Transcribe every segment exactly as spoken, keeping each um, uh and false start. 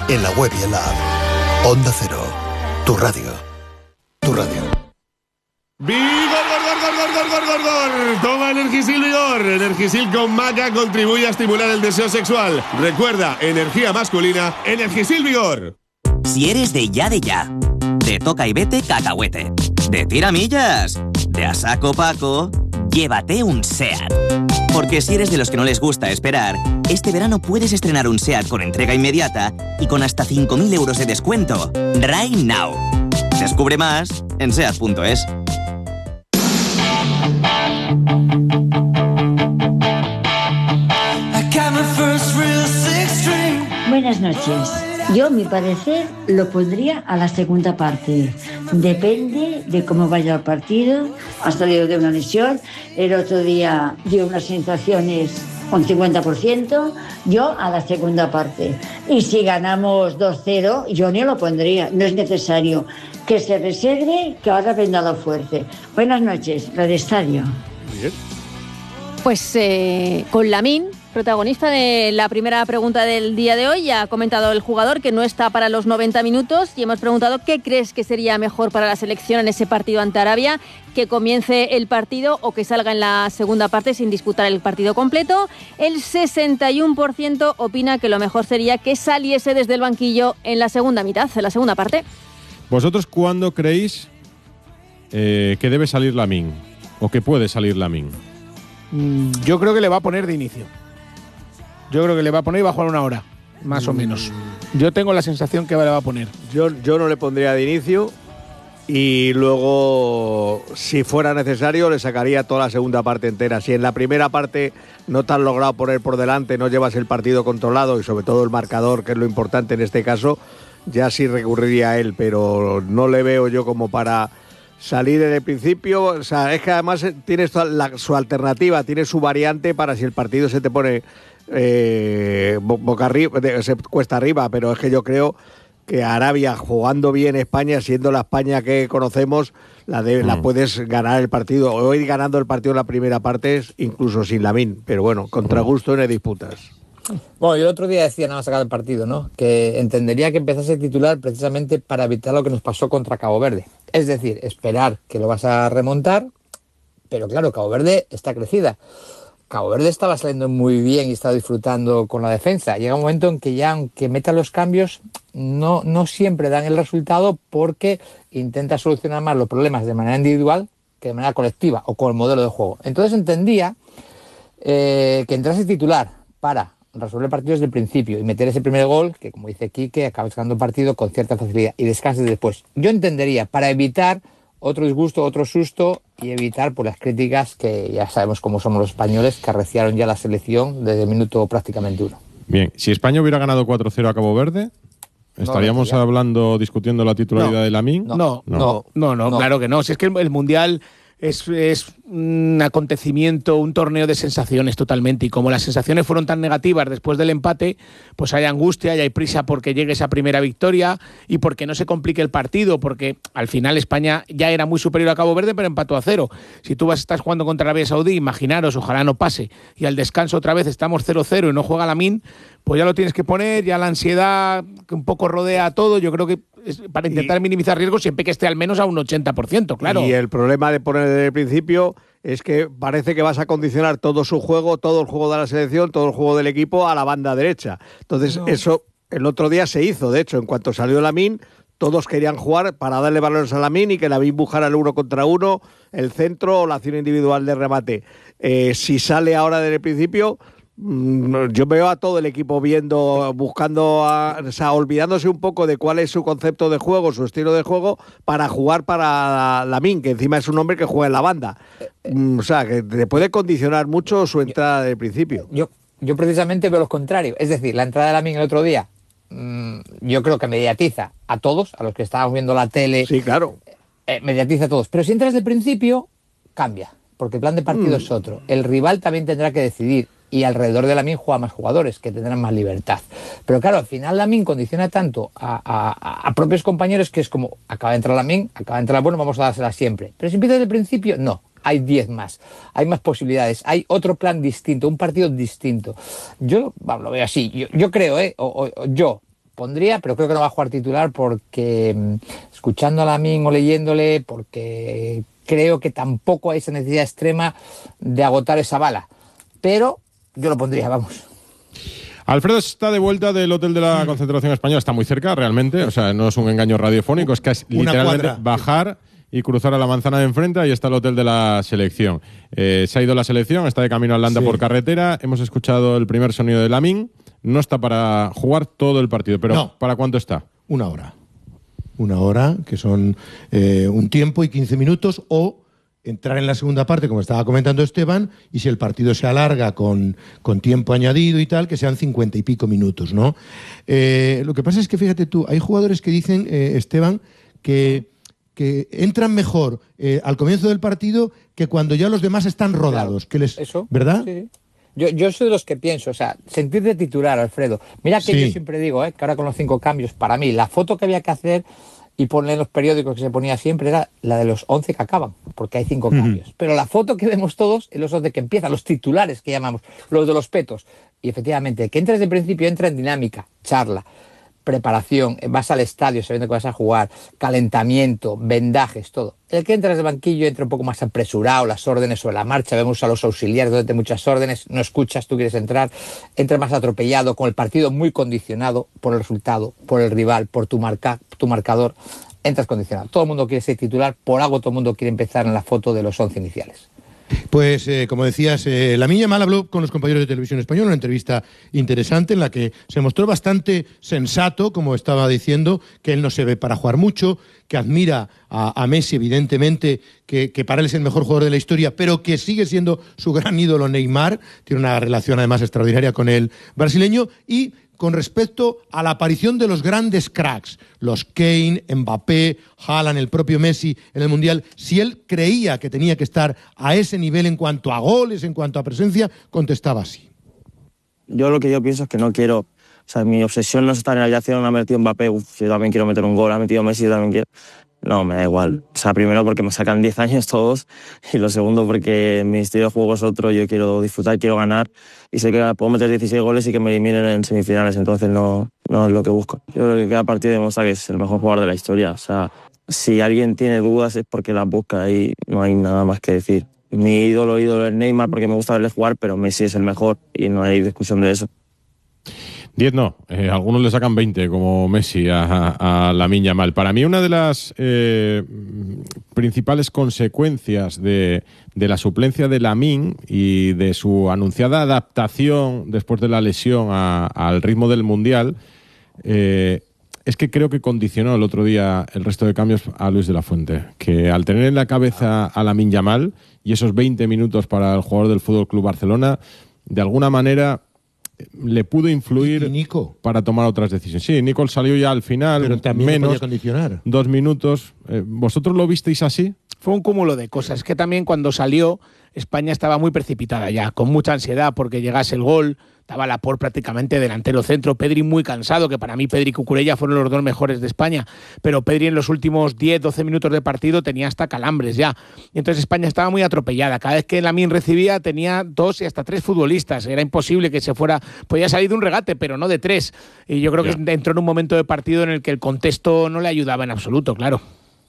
en la web y en la app. Onda Cero, tu radio. Tu radio. ¡Vigor, gor, gor, gor, gor, gor, gor, gor! Toma Energisil Vigor. Energisil con maca contribuye a estimular el deseo sexual. Recuerda, energía masculina, Energisil Vigor. Si eres de ya de ya, de toca y vete cacahuete, de tiramillas, de a saco paco, llévate un SEAT. Porque si eres de los que no les gusta esperar, este verano puedes estrenar un SEAT con entrega inmediata y con hasta cinco mil euros de descuento. Right now. Descubre más en seat punto es. Buenas noches. Yo, a mi parecer, lo pondría a la segunda parte. Depende de cómo vaya el partido. Ha salido de una lesión. El otro día dio unas sensaciones con cincuenta por ciento. Yo a la segunda parte. Y si ganamos dos cero, yo ni lo pondría. No es necesario. Que se reserve, que ahora vendrá lo fuerte. Buenas noches, Radio Estadio. Bien. Pues eh, con Lamine, protagonista de la primera pregunta del día de hoy, ya ha comentado el jugador que no está para los noventa minutos y hemos preguntado qué crees que sería mejor para la selección en ese partido ante Arabia, que comience el partido o que salga en la segunda parte sin disputar el partido completo. El sesenta y uno por ciento opina que lo mejor sería que saliese desde el banquillo en la segunda mitad, en la segunda parte. ¿Vosotros cuándo creéis eh, que debe salir Lamine o que puede salir Lamine? Yo creo que le va a poner de inicio. Yo creo que le va a poner y va a jugar una hora, más o menos. Yo tengo la sensación que le va a poner. Yo, yo no le pondría de inicio y luego, si fuera necesario, le sacaría toda la segunda parte entera. Si en la primera parte no te has logrado poner por delante, no llevas el partido controlado y sobre todo el marcador, que es lo importante en este caso, ya sí recurriría a él, pero no le veo yo como para salir en el principio. O sea, es que además tiene la, su alternativa, tiene su variante para si el partido se te pone eh, boca arriba, se cuesta arriba, pero es que yo creo que Arabia, jugando bien España, siendo la España que conocemos, la, de, mm. la puedes ganar el partido, o ir ganando el partido en la primera parte, incluso sin Lamine, pero bueno, contra gusto no hay disputas. Bueno, yo el otro día decía, nada más sacar el partido, ¿no? Que entendería que empezase titular precisamente para evitar lo que nos pasó contra Cabo Verde. Es decir, esperar que lo vas a remontar, pero claro, Cabo Verde está crecida. Cabo Verde estaba saliendo muy bien y estaba disfrutando con la defensa. Llega un momento en que ya, aunque metan los cambios, no, no siempre dan el resultado porque intenta solucionar más los problemas de manera individual que de manera colectiva o con el modelo de juego. Entonces entendía eh, que entrase titular para resolver partidos desde el principio y meter ese primer gol, que como dice Quique, acabas ganando el partido con cierta facilidad y descanses después. Yo entendería, para evitar otro disgusto, otro susto y evitar por las críticas que ya sabemos cómo somos los españoles, que arreciaron ya la selección desde el minuto prácticamente uno. Bien, si España hubiera ganado cuatro cero a Cabo Verde, ¿estaríamos no, hablando, discutiendo la titularidad no, de Lamine? No no no, no, no, no, no, claro que no. Si es que el, el Mundial Es, es un acontecimiento, un torneo de sensaciones totalmente, y como las sensaciones fueron tan negativas después del empate, pues hay angustia y hay prisa porque llegue esa primera victoria y porque no se complique el partido, porque al final España ya era muy superior a Cabo Verde, pero empató a cero. Si tú vas, estás jugando contra Arabia Saudí, imaginaros, ojalá no pase, y al descanso otra vez estamos cero cero y no juega Lamine, pues ya lo tienes que poner, ya la ansiedad que un poco rodea todo, yo creo que es para intentar y, minimizar riesgos siempre que esté al menos a un ochenta por ciento, claro. Y el problema de poner desde el principio es que parece que vas a condicionar todo su juego, todo el juego de la selección, todo el juego del equipo a la banda derecha. Entonces no. Eso el otro día se hizo, de hecho, en cuanto salió Lamine, todos querían jugar para darle balones a Lamine y que Lamine buscara el uno contra uno, el centro o la acción individual de remate. Eh, si sale ahora desde el principio, yo veo a todo el equipo viendo, buscando, a, o sea, olvidándose un poco de cuál es su concepto de juego, su estilo de juego, para jugar para Lamine, que encima es un hombre que juega en la banda. O sea, que te puede condicionar mucho su entrada de principio. Yo, yo precisamente veo lo contrario. Es decir, la entrada de Lamine el otro día, mmm, yo creo que mediatiza a todos, a los que estábamos viendo la tele. Sí, claro. Eh, mediatiza a todos. Pero si entras de principio, cambia, porque el plan de partido mm. es otro. El rival también tendrá que decidir. Y alrededor de Lamine juega más jugadores que tendrán más libertad. Pero claro, al final Lamine condiciona tanto a, a, a propios compañeros que es como, acaba de entrar Lamine, acaba de entrar, bueno, vamos a dársela siempre. Pero si empieza desde el principio, no. Hay diez más, hay más posibilidades, hay otro plan distinto, un partido distinto. Yo bueno, lo veo así, yo, yo creo, ¿eh? O, o, yo, pondría, pero creo que no va a jugar titular porque mmm, escuchando a Lamine o leyéndole, porque creo que tampoco hay esa necesidad extrema de agotar esa bala. Pero yo lo pondría, vamos. Alfredo está de vuelta del hotel de la concentración española, está muy cerca realmente, o sea, no es un engaño radiofónico, es que es literalmente bajar y cruzar a la manzana de enfrente, ahí está el hotel de la selección. Eh, se ha ido la selección, está de camino a Landa sí. por carretera, hemos escuchado el primer sonido de Lamine, no está para jugar todo el partido, pero no. ¿Para cuánto está? Una hora. Una hora, que son eh, un tiempo y quince minutos, o entrar en la segunda parte, como estaba comentando Esteban, y si el partido se alarga con, con tiempo añadido y tal, que sean cincuenta y pico minutos, ¿no? Eh, lo que pasa es que, fíjate tú, hay jugadores que dicen, eh, Esteban, que, que entran mejor eh, al comienzo del partido que cuando ya los demás están rodados. Claro. Que les, ¿Eso? ¿Verdad? Sí, sí. Yo, yo soy de los que pienso, o sea, sentir de titular, Alfredo. Mira que sí. yo siempre digo, eh, que ahora con los cinco cambios, para mí, la foto que había que hacer y poner en los periódicos que se ponía siempre era la de los once que acaban, porque hay cinco uh-huh. cambios. Pero la foto que vemos todos es los once que empiezan, los titulares que llamamos, los de los petos. Y efectivamente, el que entra desde el principio entra en dinámica, charla, preparación, vas al estadio sabiendo que vas a jugar, calentamiento, vendajes, todo. El que entra desde el banquillo entra un poco más apresurado, las órdenes sobre la marcha, vemos a los auxiliares donde muchas órdenes, no escuchas, tú quieres entrar, entra más atropellado, con el partido muy condicionado por el resultado, por el rival, por tu marca, tu marcador, entras condicionado. Todo el mundo quiere ser titular, por algo todo el mundo quiere empezar en la foto de los once iniciales. Pues, eh, como decías, eh, Lamine Yamal habló con los compañeros de Televisión Española, una entrevista interesante en la que se mostró bastante sensato, como estaba diciendo, que él no se ve para jugar mucho, que admira a, a Messi, evidentemente, que, que para él es el mejor jugador de la historia, pero que sigue siendo su gran ídolo Neymar, tiene una relación además extraordinaria con el brasileño, y con respecto a la aparición de los grandes cracks, los Kane, Mbappé, Haaland, el propio Messi en el Mundial, si él creía que tenía que estar a ese nivel en cuanto a goles, en cuanto a presencia, contestaba así. Yo lo que yo pienso es que no quiero, o sea, mi obsesión no es estar en la habitación, ha metido Mbappé, uf, yo también quiero meter un gol, ha metido Messi, yo también quiero... No, me da igual. O sea, primero porque me sacan diez años todos y lo segundo porque mi estilo de juego es otro, yo quiero disfrutar, quiero ganar y sé que puedo meter dieciséis goles y que me eliminen en semifinales, entonces no, no es lo que busco. Yo creo que cada partido demuestra que es el mejor jugador de la historia. O sea, si alguien tiene dudas es porque las busca y no hay nada más que decir. Mi ídolo, ídolo es Neymar porque me gusta verle jugar, pero Messi es el mejor y no hay discusión de eso. diez no, eh, algunos le sacan veinte como Messi a, a, a Lamine Yamal. Para mí una de las eh, principales consecuencias de, de la suplencia de Lamine y de su anunciada adaptación después de la lesión a, al ritmo del Mundial eh, es que creo que condicionó el otro día el resto de cambios a Luis de la Fuente, que al tener en la cabeza a Lamine Yamal y esos veinte minutos para el jugador del F C Barcelona, de alguna manera le pudo influir Nico? para tomar otras decisiones. Sí, Nico salió ya al final, pero también menos, podía condicionar. Dos minutos. Eh, ¿Vosotros lo visteis así? Fue un cúmulo de cosas. Es que también cuando salió, España estaba muy precipitada ya, con mucha ansiedad porque llegase el gol. Estaba Laporte prácticamente delantero centro, Pedri muy cansado, que para mí Pedri y Cucurella fueron los dos mejores de España, pero Pedri en los últimos diez doce minutos de partido tenía hasta calambres ya. Y entonces España estaba muy atropellada. Cada vez que Lamine recibía tenía dos y hasta tres futbolistas. Era imposible que se fuera, podía salir de un regate, pero no de tres. Y yo creo yeah. que entró en un momento de partido en el que el contexto no le ayudaba en absoluto, claro.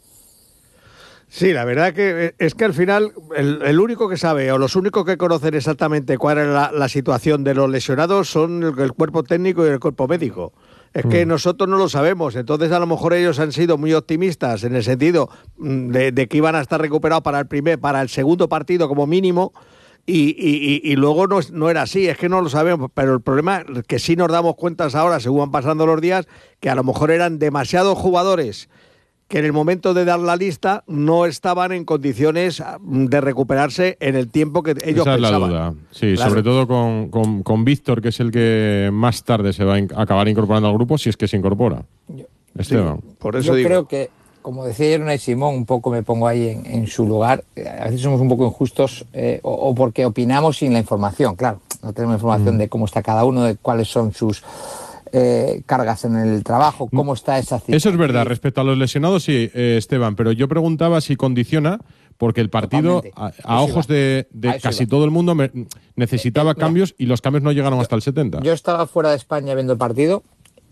Sí, la verdad que es que al final el, el único que sabe o los únicos que conocen exactamente cuál es la, la situación de los lesionados son el, el cuerpo técnico y el cuerpo médico. Es mm. que nosotros no lo sabemos, entonces a lo mejor ellos han sido muy optimistas en el sentido de, de que iban a estar recuperados para el primer, para el segundo partido como mínimo. Y, y, y luego no, no era así, es que no lo sabemos, pero el problema es que sí nos damos cuenta ahora, según van pasando los días, que a lo mejor eran demasiados jugadores que en el momento de dar la lista no estaban en condiciones de recuperarse en el tiempo que ellos Esa pensaban. Es la duda. Sí, claro. Sobre todo con, con, con Víctor, que es el que más tarde se va a in- acabar incorporando al grupo, si es que se incorpora. Yo, Esteban. Sí, por eso Yo digo. creo que, como decía ayer Unai Simón, un poco me pongo ahí en, en su lugar. A veces somos un poco injustos eh, o, o porque opinamos sin la información, claro. No tenemos información mm. de cómo está cada uno, de cuáles son sus... Eh, cargas en el trabajo, cómo está esa cifra. Eso es verdad, respecto a los lesionados sí, eh, Esteban, pero yo preguntaba si condiciona, porque el partido a, a ojos de, de casi iba. todo el mundo me, necesitaba eh, cambios y los cambios no llegaron hasta el setenta. Yo estaba fuera de España viendo el partido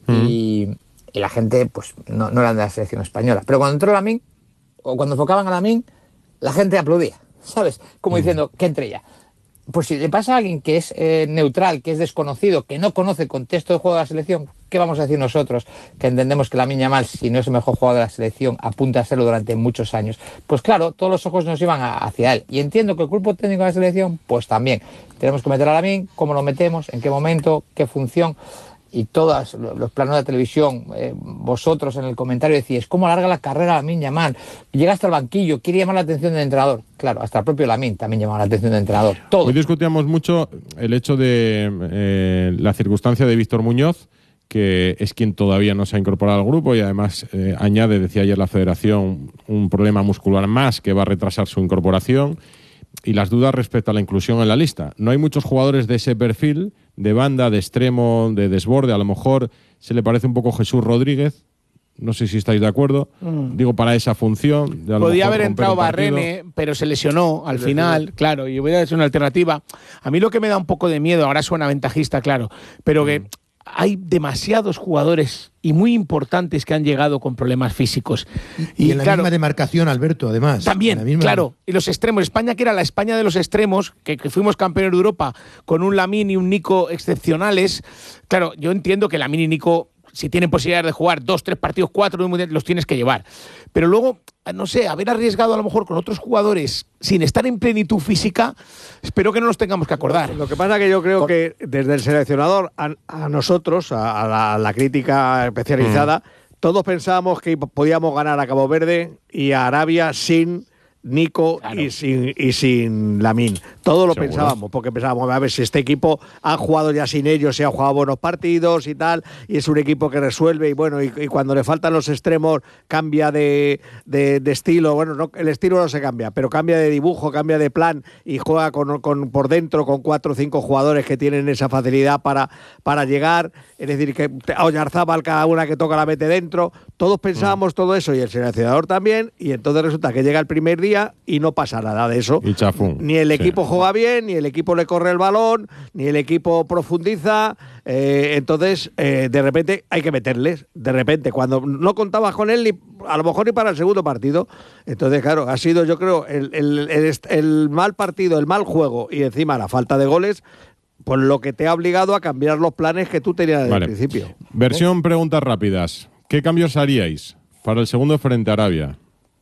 mm. y, y la gente pues no, no era de la selección española. Pero cuando entró Lamine, o cuando enfocaban a Lamine, la gente aplaudía, ¿sabes? Como mm. diciendo, ¿qué entre ella? Pues si le pasa a alguien que es eh, neutral, que es desconocido, que no conoce el contexto de juego de la selección, ¿qué vamos a decir nosotros? Que entendemos que Lamine Yamal, si no es el mejor jugador de la selección, apunta a serlo durante muchos años. Pues claro, todos los ojos nos iban a, hacia él. Y entiendo que el cuerpo técnico de la selección, pues también. Tenemos que meter a Lamine, cómo lo metemos, en qué momento, qué función. Y todos los planos de televisión, eh, vosotros en el comentario decíais, ¿cómo alarga la carrera Lamine Yamal? Llega hasta el banquillo, quiere llamar la atención del entrenador. Claro, hasta el propio Lamine también llamaba la atención del entrenador. Todo. Hoy discutíamos mucho el hecho de eh, la circunstancia de Víctor Muñoz, que es quien todavía no se ha incorporado al grupo y además eh, añade, decía ayer la Federación, un problema muscular más que va a retrasar su incorporación. Y las dudas respecto a la inclusión en la lista. No hay muchos jugadores de ese perfil, de banda, de extremo, de desborde. A lo mejor se le parece un poco Jesús Rodríguez. No sé si estáis de acuerdo. Mm. Digo, para esa función. De Podía haber entrado Barrene, pero se lesionó al final, claro, y hubiera sido una alternativa. A mí lo que me da un poco de miedo, ahora suena ventajista, claro, pero mm. que hay demasiados jugadores y muy importantes que han llegado con problemas físicos. Y, y, y en la claro, misma demarcación, Alberto, además. También, misma... claro. Y los extremos. España, que era la España de los extremos, que, que fuimos campeones de Europa con un Lamine y un Nico excepcionales. Claro, yo entiendo que Lamine y Nico, si tienen posibilidad de jugar dos, tres partidos, cuatro, los tienes que llevar. Pero luego, no sé, haber arriesgado a lo mejor con otros jugadores sin estar en plenitud física, espero que no nos tengamos que acordar. Lo que pasa es que yo creo que desde el seleccionador a, a nosotros, a, a, la, a la crítica especializada, mm. todos pensábamos que podíamos ganar a Cabo Verde y a Arabia sin Nico claro. y sin y sin Lamine. Todos lo ¿Seguro? pensábamos, porque pensábamos, a ver si este equipo ha jugado ya sin ellos, se ha jugado buenos partidos y tal, y es un equipo que resuelve, y bueno, y, y cuando le faltan los extremos cambia de, de, de estilo, bueno, no, el estilo no se cambia, pero cambia de dibujo, cambia de plan, y juega con, con por dentro con cuatro o cinco jugadores que tienen esa facilidad para, para llegar, es decir, que a Oyarzábal cada una que toca la mete dentro. Todos pensábamos mm. todo eso, y el seleccionador también, y entonces resulta que llega el primer día y no pasa nada de eso. Y chafún. Ni el equipo sí. juega bien, ni el equipo le corre el balón, ni el equipo profundiza. Eh, entonces, eh, de repente hay que meterles. De repente, cuando no contabas con él, ni, a lo mejor ni para el segundo partido. Entonces, claro, ha sido, yo creo, el, el, el, el mal partido, el mal juego y encima la falta de goles, pues lo que te ha obligado a cambiar los planes que tú tenías desde vale. el principio. Versión ¿Eh? preguntas rápidas. ¿Qué cambios haríais para el segundo frente a Arabia?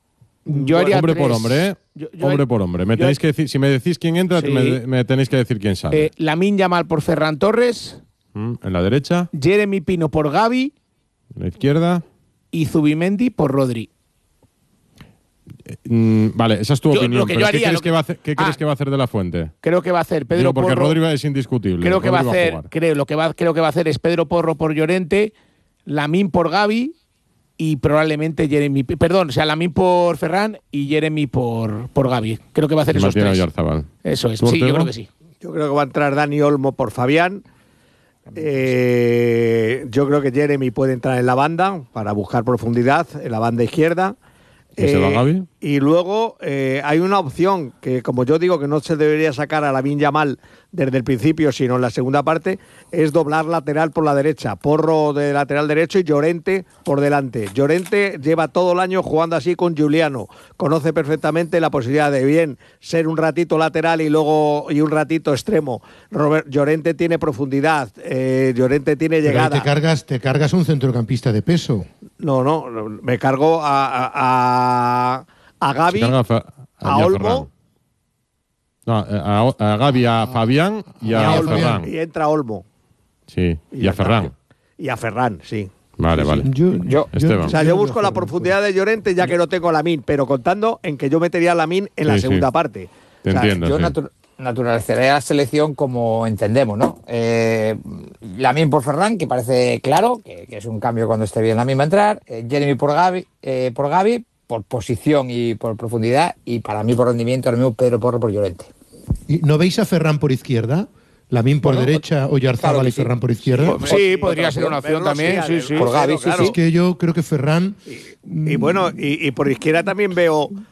Yo haría hombre tres. por hombre, ¿eh? Yo, yo hombre por hombre. Me yo, tenéis que decir, si me decís quién entra, sí. me, me tenéis que decir quién sale. Eh, Lamine Yamal por Ferran Torres. Mm, en la derecha. Jeremy Pino por Gavi. En la izquierda. Y Zubimendi por Rodri. Eh, mm, vale, esa es tu yo, opinión. Que pero haría, ¿qué crees, que, que... va a hacer, ¿qué ah, crees que va a hacer de la Fuente? Creo que va a hacer Pedro Digo, porque Porro. Rodri es indiscutible. Creo que Rodri va a hacer, va a creo, lo que va, creo que va a hacer es Pedro Porro por Llorente, Lamine por Gavi y probablemente Jeremy, perdón, o sea, Lamine por Ferran y Jeremy por, por Gavi. Creo que va a hacer esos tres. Oyarzábal. Eso es, sí, yo creo que sí. Yo creo que va a entrar Dani Olmo por Fabián. Eh, yo creo que Jeremy puede entrar en la banda para buscar profundidad en la banda izquierda. ¿Y eh, se va Gavi? Y luego eh, hay una opción que, como yo digo, que no se debería sacar a Lamine Yamal desde el principio, sino en la segunda parte, es doblar lateral por la derecha. Porro de lateral derecho y Llorente por delante. Llorente lleva todo el año jugando así con Giuliano. Conoce perfectamente la posibilidad de bien ser un ratito lateral y luego y un ratito extremo. Robert, Llorente tiene profundidad, eh, Llorente tiene llegada. Pero te cargas, te cargas un centrocampista de peso. No, no, me cargo a, a, a Gavi, a, a, a Olmo. No, a, a Gavi, a Fabián y a, a Ferran. Y entra Olmo. Sí, y, y a Ferran. Y a Ferran, sí. Vale, sí, vale. Sí. Yo, yo, Esteban. O sea, yo busco la profundidad de Llorente ya que no tengo Lamine, pero contando en que yo metería a Lamine en sí, la segunda sí. parte. Te o sea, entiendo. Yo sí. natu naturalizaré a la selección como entendemos, ¿no? Eh, Lamine por Ferran, que parece claro, que, que es un cambio cuando esté bien Lamine va a entrar. Eh, Jeremy por Gavi, eh, por Gavi, por posición y por profundidad. Y para mí por rendimiento, ahora mismo Pedro Porro por Llorente. ¿Y no veis a Ferran por izquierda? Lamine por bueno, derecha, Oyarzábal claro y sí. Ferran por izquierda. Sí, sí podría ser una opción también. Sí, sí. Por Gavi, sí, claro. sí. Es que yo creo que Ferran... Y, y bueno, y, y por izquierda también veo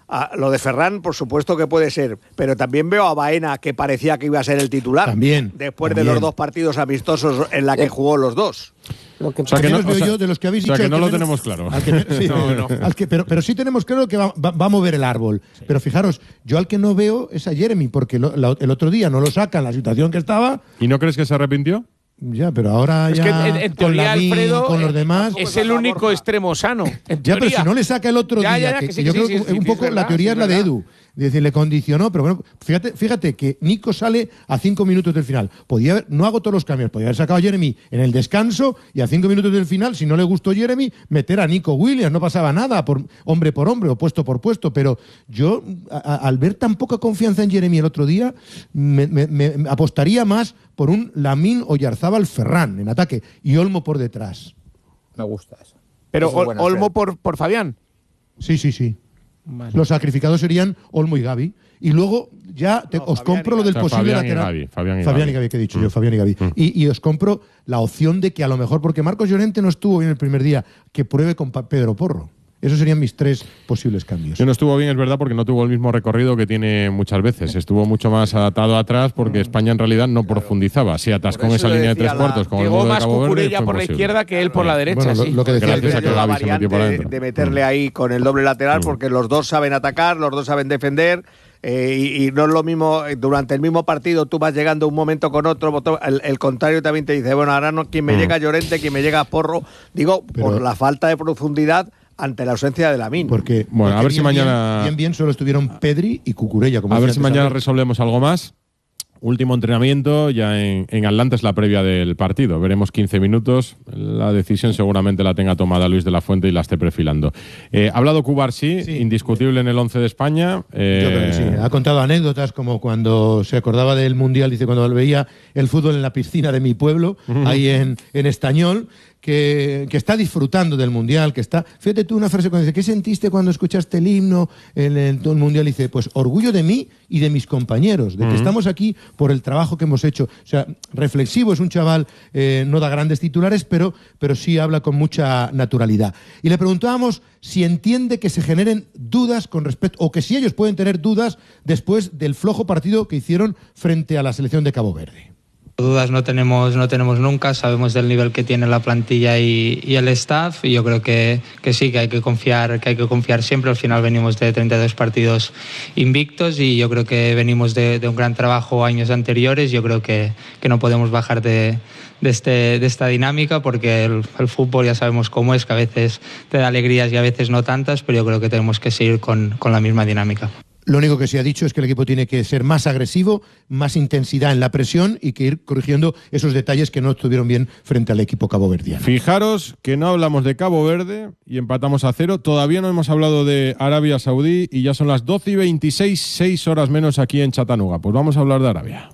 A, lo de Ferran, por supuesto que puede ser, pero también veo a Baena, que parecía que iba a ser el titular. También. Después también. de los dos partidos amistosos en la que jugó los dos. Lo que, o sea, que no, veo o sea, yo de los que habéis o sea, dicho. que no que lo menos, tenemos claro. Al que, sí, no, no. Al que, pero, pero sí tenemos claro que va, va, va a mover el árbol. Sí. Pero fijaros, yo al que no veo es a Jeremy, porque lo, la, el otro día no lo saca en la situación que estaba. ¿Y no crees que se arrepintió? Ya, pero ahora es ya que en, en con teoría, Lamine, Alfredo, con los demás es el único extremo sano. En ya, teoría. pero si no le saca el otro ya, día, ya, ya, que, que sí, que yo que creo sí, que sí, un sí, poco es verdad, la teoría sí, es la de verdad. Edu. Es decir, le condicionó, pero bueno, fíjate, fíjate que Nico sale a cinco minutos del final. Podía haber, no hago todos los cambios, podía haber sacado a Jeremy en el descanso y a cinco minutos del final, si no le gustó Jeremy, meter a Nico Williams, no pasaba nada, por hombre por hombre o puesto por puesto. Pero yo, a, a, al ver tan poca confianza en Jeremy el otro día, me, me, me apostaría más por un Lamine Oyarzábal Ferran en ataque y Olmo por detrás. Me gusta eso. Pero eso es bueno, Olmo por, por Fabián. Sí, sí, sí. Vale. Los sacrificados serían Olmo y Gavi. Y luego ya te, no, os Fabián compro lo del o sea, posible Fabián lateral. Y Gavi, Fabián y Fabián Gavi. y Gavi, que he dicho mm. yo, Fabián y Gavi. Mm. Y, y os compro la opción de que a lo mejor, porque Marcos Llorente no estuvo bien el primer día, que pruebe con Pedro Porro. Esos serían mis tres posibles cambios. No estuvo bien, es verdad, porque no tuvo el mismo recorrido que tiene muchas veces. Estuvo mucho más atado atrás porque España en realidad no claro. profundizaba. Si atascó en esa línea de tres la... cuartos con Llegó el más de Cabo Cucurella Verde, por la posible. izquierda que él por la derecha. Bueno, sí. lo, lo que decía Gracias a que la Gavi se metió por adentro. De meterle ahí con el doble lateral, porque los dos saben atacar, los dos saben defender. Eh, y, y no es lo mismo, durante el mismo partido tú vas llegando un momento con otro, el, el contrario también te dice, bueno, ahora no, quien me mm. llega Llorente, quien me llega Porro, digo, Pero, por la falta de profundidad ante la ausencia de Lamine. Porque, bueno, porque a ver si mañana... Bien, bien, bien solo estuvieron Pedri y Cucurella. Como a ver si mañana antes. resolvemos algo más. Último entrenamiento, ya en, en Atlanta es la previa del partido. Veremos quince minutos. La decisión seguramente la tenga tomada Luis de la Fuente y la esté perfilando. Eh, ha hablado Cubarsí, sí, indiscutible en el once de España. Eh, Yo creo que sí. Ha contado anécdotas como cuando se acordaba del Mundial, dice, cuando veía el fútbol en la piscina de mi pueblo, uh-huh. ahí en, en Estañol. Que, que está disfrutando del Mundial, que está... Fíjate tú una frase cuando dice, ¿qué sentiste cuando escuchaste el himno en el, el Mundial? Y dice, pues orgullo de mí y de mis compañeros, de que uh-huh. estamos aquí por el trabajo que hemos hecho. O sea, reflexivo, es un chaval, eh, no da grandes titulares, pero, pero sí habla con mucha naturalidad. Y le preguntábamos si entiende que se generen dudas con respecto, o que si ellos pueden tener dudas después del flojo partido que hicieron frente a la selección de Cabo Verde. Dudas no tenemos, no tenemos nunca, sabemos del nivel que tiene la plantilla y, y el staff, y yo creo que, que sí, que hay que confiar, que hay que confiar siempre. Al final venimos de treinta y dos partidos invictos y yo creo que venimos de, de un gran trabajo años anteriores. Yo creo que, que no podemos bajar de, de, este, de esta dinámica, porque el, el fútbol ya sabemos cómo es, que a veces te da alegrías y a veces no tantas, pero yo creo que tenemos que seguir con, con la misma dinámica. Lo único que se ha dicho es que el equipo tiene que ser más agresivo, más intensidad en la presión y que ir corrigiendo esos detalles que no estuvieron bien frente al equipo caboverdiano. Fijaros que no hablamos de Cabo Verde y empatamos a cero. Todavía no hemos hablado de Arabia Saudí y ya son las doce y veintiséis, seis horas menos aquí en Chattanooga. Pues vamos a hablar de Arabia.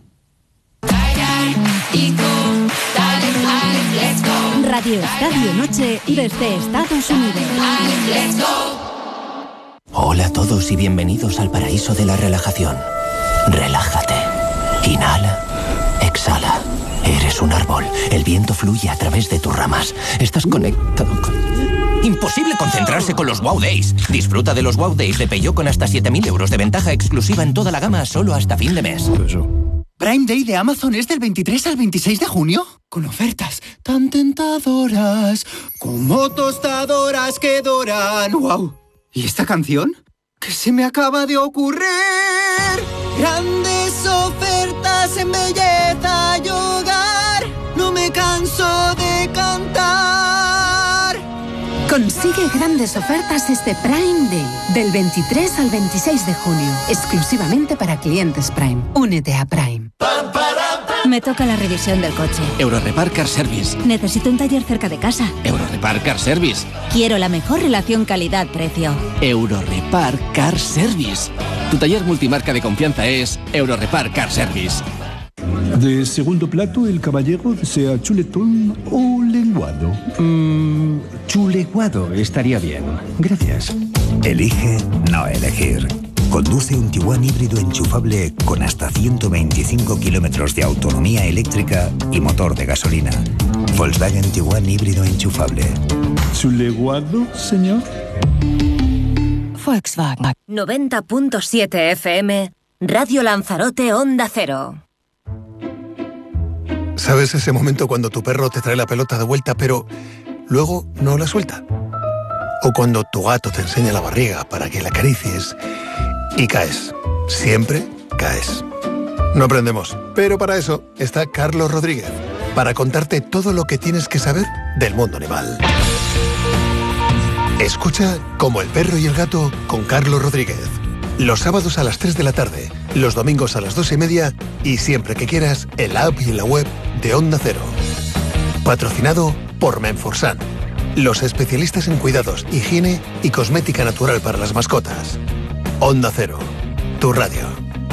Radio Estadio Noche desde Estados Unidos. Hola a todos y bienvenidos al paraíso de la relajación. Relájate. Inhala. Exhala. Eres un árbol. El viento fluye a través de tus ramas. Estás conectado con... Imposible concentrarse con los Wow Days. Disfruta de los Wow Days de Peugeot con hasta siete mil euros de ventaja exclusiva en toda la gama solo hasta fin de mes. Prime Day de Amazon es del veintitrés al veintiséis de junio, con ofertas tan tentadoras como tostadoras que doran. ¡Wow! ¿Y esta canción? ¿Qué se me acaba de ocurrir? Grandes ofertas en belleza y hogar. No me canso de cantar. Consigue grandes ofertas este Prime Day, del veintitrés al veintiséis de junio, exclusivamente para clientes Prime. Únete a Prime. Me toca la revisión del coche. Eurorepar Car Service. Necesito un taller cerca de casa. Eurorepar Car Service. Quiero la mejor relación calidad-precio. Eurorepar Car Service. Tu taller multimarca de confianza es Eurorepar Car Service. De segundo plato, el caballero desea chuletón o lenguado. Mm, chuleguado estaría bien. Gracias. Elige no elegir. Conduce un Tiguan híbrido enchufable con hasta ciento veinticinco kilómetros de autonomía eléctrica y motor de gasolina. Volkswagen Tiguan híbrido enchufable. ¿Chuleguado, señor? Volkswagen. noventa punto siete F M, Radio Lanzarote, Onda Cero. ¿Sabes ese momento cuando tu perro te trae la pelota de vuelta pero luego no la suelta? O cuando tu gato te enseña la barriga para que la acaricies y caes. Siempre caes. No aprendemos, pero para eso está Carlos Rodríguez, para contarte todo lo que tienes que saber del mundo animal. Escucha Como el perro y el gato con Carlos Rodríguez. Los sábados a las tres de la tarde, los domingos a las dos y media y siempre que quieras en la app y en la web de Onda Cero. Patrocinado por Menforsan, los especialistas en cuidados, higiene y cosmética natural para las mascotas. Onda Cero, tu radio.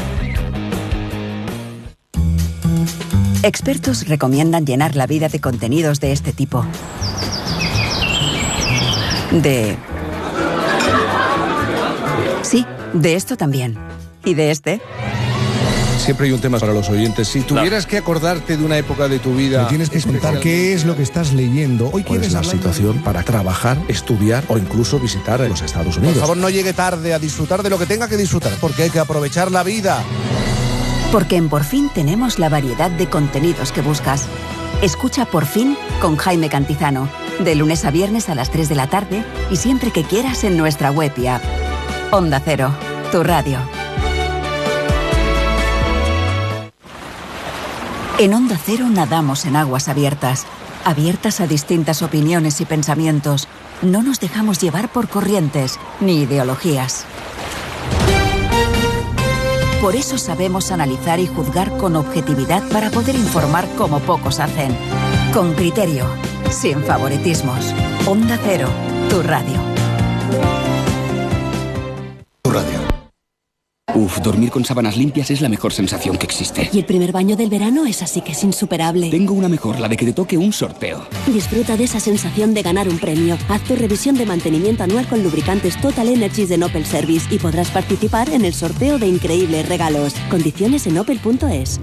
Expertos recomiendan llenar la vida de contenidos de este tipo. De... Sí, de esto también. ¿Y de este? Siempre hay un tema para los oyentes. Si tuvieras que acordarte de una época de tu vida... Me tienes que contar qué es lo que estás leyendo. Hoy ¿Cuál es la situación para trabajar, estudiar o incluso visitar los Estados Unidos? Por favor, no llegue tarde a disfrutar de lo que tenga que disfrutar, porque hay que aprovechar la vida. Porque en Por Fin tenemos la variedad de contenidos que buscas. Escucha Por Fin con Jaime Cantizano, de lunes a viernes a las tres de la tarde y siempre que quieras en nuestra web y app. Onda Cero, tu radio. En Onda Cero nadamos en aguas abiertas, abiertas a distintas opiniones y pensamientos. No nos dejamos llevar por corrientes ni ideologías. Por eso sabemos analizar y juzgar con objetividad para poder informar como pocos hacen. Con criterio, sin favoritismos. Onda Cero, tu radio. Tu radio. Uf, dormir con sábanas limpias es la mejor sensación que existe. Y el primer baño del verano es así que es insuperable. Tengo una mejor, la de que te toque un sorteo. Disfruta de esa sensación de ganar un premio. Haz tu revisión de mantenimiento anual con lubricantes Total Energies de Opel Service y podrás participar en el sorteo de increíbles regalos. Condiciones en opel punto es.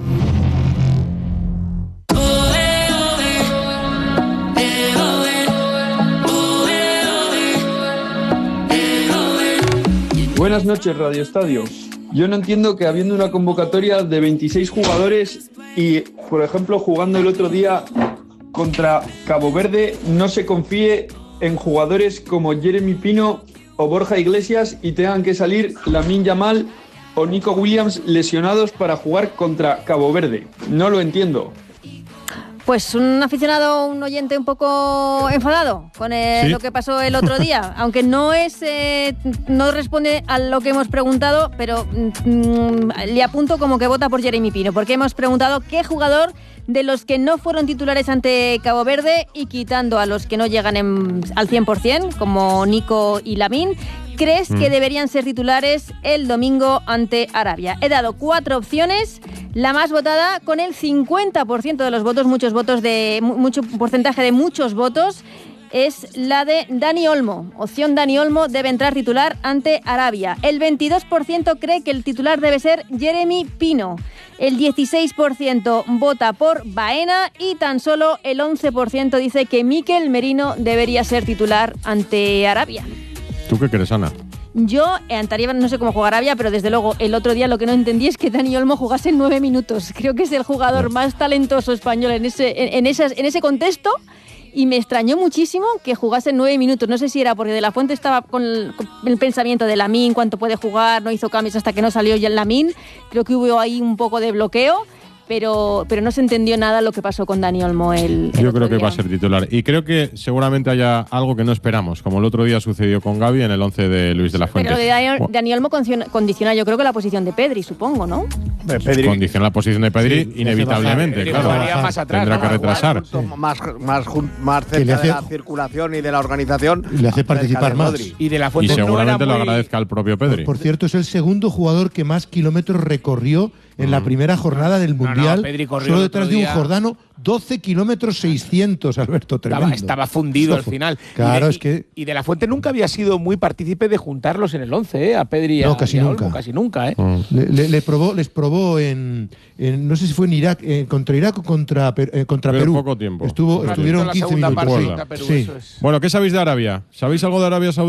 Buenas noches, Radio Estadio. Yo no entiendo que habiendo una convocatoria de veintiséis jugadores y, por ejemplo, jugando el otro día contra Cabo Verde, no se confíe en jugadores como Jeremy Pino o Borja Iglesias y tengan que salir Lamine Yamal o Nico Williams lesionados para jugar contra Cabo Verde. No lo entiendo. Pues un aficionado, un oyente un poco enfadado con el, ¿sí? lo que pasó el otro día, aunque no es, eh, no responde a lo que hemos preguntado, pero mm, le apunto como que vota por Jeremy Pino, porque hemos preguntado qué jugador de los que no fueron titulares ante Cabo Verde y quitando a los que no llegan en, al cien por ciento, como Nico y Lamine, crees mm. que deberían ser titulares el domingo ante Arabia. He dado cuatro opciones. La más votada, con el cincuenta por ciento de los votos, muchos votos de mucho porcentaje de muchos votos, es la de Dani Olmo. Opción Dani Olmo debe entrar titular ante Arabia. El veintidós por ciento cree que el titular debe ser Jeremy Pino. El dieciséis por ciento vota por Baena y tan solo el once por ciento dice que Mikel Merino debería ser titular ante Arabia. ¿Tú qué crees, Ana? Yo, ante Arabia, no sé cómo jugar Arabia, pero desde luego el otro día lo que no entendí es que Dani Olmo jugase en nueve minutos. Creo que es el jugador más talentoso español en ese, en, en, esas, en ese contexto y me extrañó muchísimo que jugase en nueve minutos. No sé si era porque De La Fuente estaba con el, con el pensamiento de Lamine, cuánto puede jugar, no hizo cambios hasta que no salió ya el Lamine. Creo que hubo ahí un poco de bloqueo. Pero, pero no se entendió nada lo que pasó con Dani Olmo el, el Yo creo que día. va a ser titular. Y creo que seguramente haya algo que no esperamos, como el otro día sucedió con Gavi en el once de Luis de la Fuente. Pero de Dani, Dani Olmo condiciona, condiciona yo creo que la posición de Pedri, supongo, ¿no? Pedri. Condiciona la posición de Pedri, sí, inevitablemente, Pedri, claro. Pedri más atrás, Tendrá ¿no? que retrasar. Más, más, más cerca hace, de la circulación y de la organización. Le hace participar más. Y, de la Fuente y seguramente no lo muy... agradezca al propio Pedri. Por, por cierto, es el segundo jugador que más kilómetros recorrió en mm. la primera jornada del Mundial. No, no, solo detrás de un jordano, doce kilómetros seiscientos, Alberto, tremendo. Estaba, estaba fundido Esto, al final. Claro, y de, es que... Y, y de la Fuente nunca había sido muy partícipe de juntarlos en el once, ¿eh? A Pedri y a, no, casi y a nunca. Olmo, casi nunca, ¿eh? Mm. Le, le, le probó, les probó en, en, no sé si fue en Irak, eh, contra Irak o contra, eh, contra Pero Perú. poco tiempo. Estuvo, estuvieron quince minutos. Parte, Perú, sí. es. Bueno, ¿qué sabéis de Arabia? ¿Sabéis algo de Arabia Saudí?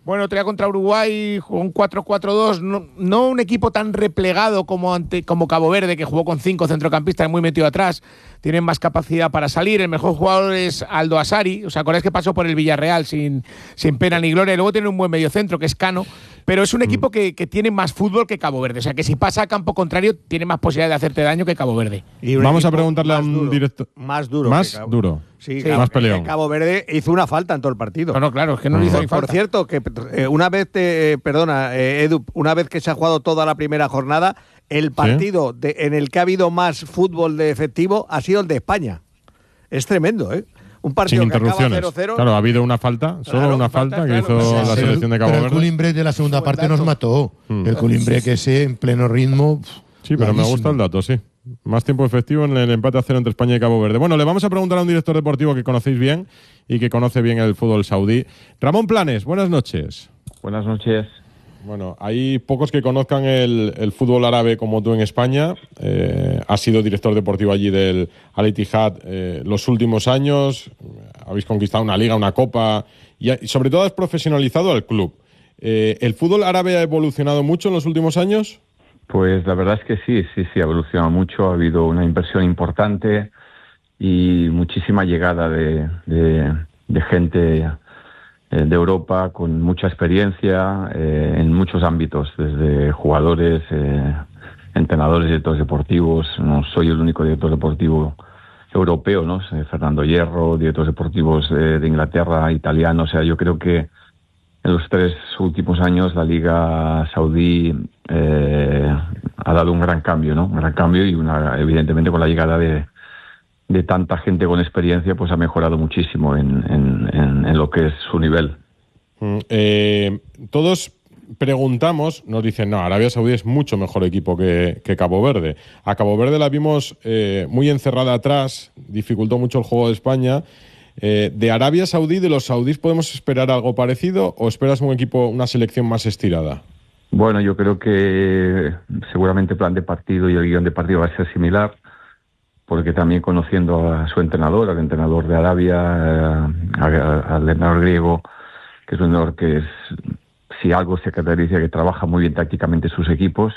Bueno, otro día contra Uruguay jugó un cuatro cuatro dos, no, no un equipo tan replegado como, ante, como Cabo Verde, que jugó con cinco centrocampistas muy metido atrás. Tienen más capacidad para salir. El mejor jugador es Aldo Asari. ¿Os acordáis que pasó por el Villarreal sin, sin pena ni gloria? Y luego tiene un buen mediocentro, que es Cano. Pero es un equipo que, que tiene más fútbol que Cabo Verde. O sea, que si pasa a campo contrario, tiene más posibilidad de hacerte daño que Cabo Verde. Y Vamos a preguntarle a un director. Más duro. Más duro. Sí, sí, más peleón. Cabo Verde hizo una falta en todo el partido. No, no, claro, es que no le hizo ni falta. Por cierto, que eh, una vez, te, eh, perdona, eh, Edu, una vez que se ha jugado toda la primera jornada, el partido ¿Sí? de, en el que ha habido más fútbol de efectivo ha sido el de España. Es tremendo, ¿eh? Un partido sin que acaba interrupciones. cero cero. Claro, ha habido una falta, solo claro, una falta, falta que claro, hizo claro. la Sí, selección de Cabo pero Verde. El culimbre de la segunda parte nos mató. Mm. El culimbre que ese en pleno ritmo. Sí, pero me gusta el dato, sí. Más tiempo efectivo en el empate a cero entre España y Cabo Verde. Bueno, le vamos a preguntar a un director deportivo que conocéis bien y que conoce bien el fútbol saudí. Ramón Planes, buenas noches. Buenas noches. Bueno, hay pocos que conozcan el, el fútbol árabe como tú en España. Eh, has sido director deportivo allí del Al Ittihad eh, los últimos años. Habéis conquistado una liga, una copa y, y sobre todo has profesionalizado al club. Eh, ¿El fútbol árabe ha evolucionado mucho en los últimos años? Pues la verdad es que sí, sí, sí, ha evolucionado mucho. Ha habido una inversión importante y muchísima llegada de, de, de gente de Europa con mucha experiencia eh, en muchos ámbitos, desde jugadores, eh, entrenadores, directores deportivos. No soy el único director deportivo europeo, ¿no? Fernando Hierro, directores deportivos de, de Inglaterra, italiano. O sea, yo creo que en los tres últimos años la Liga Saudí eh, ha dado un gran cambio, ¿no? Un gran cambio y una, evidentemente con la llegada de de tanta gente con experiencia, pues ha mejorado muchísimo en, en, en, en lo que es su nivel. Mm, eh, todos preguntamos, nos dicen, no, Arabia Saudí es mucho mejor equipo que, que Cabo Verde. A Cabo Verde la vimos eh, muy encerrada atrás, dificultó mucho el juego de España. Eh, ¿De Arabia Saudí, de los saudíes, podemos esperar algo parecido o esperas un equipo, una selección más estirada? Bueno, yo creo que seguramente el plan de partido y el guión de partido va a ser similar, porque también conociendo a su entrenador, al entrenador de Arabia, eh, al entrenador griego, que es un entrenador que es, si algo se caracteriza, que trabaja muy bien tácticamente sus equipos,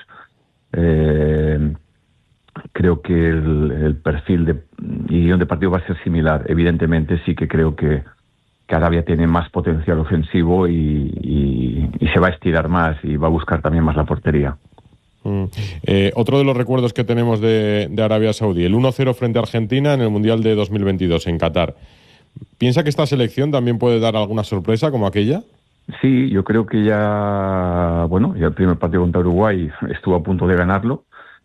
eh, creo que el, el perfil de, y guión de partido va a ser similar. Evidentemente sí que creo que, que Arabia tiene más potencial ofensivo y, y, y se va a estirar más y va a buscar también más la portería. Mm. Eh, otro de los recuerdos que tenemos de, de Arabia Saudí, el uno cero frente a Argentina en el Mundial de dos mil veintidós en Qatar. ¿Piensa que esta selección también puede dar alguna sorpresa como aquella? Sí, yo creo que ya, bueno, ya el primer partido contra Uruguay estuvo a punto de ganarlo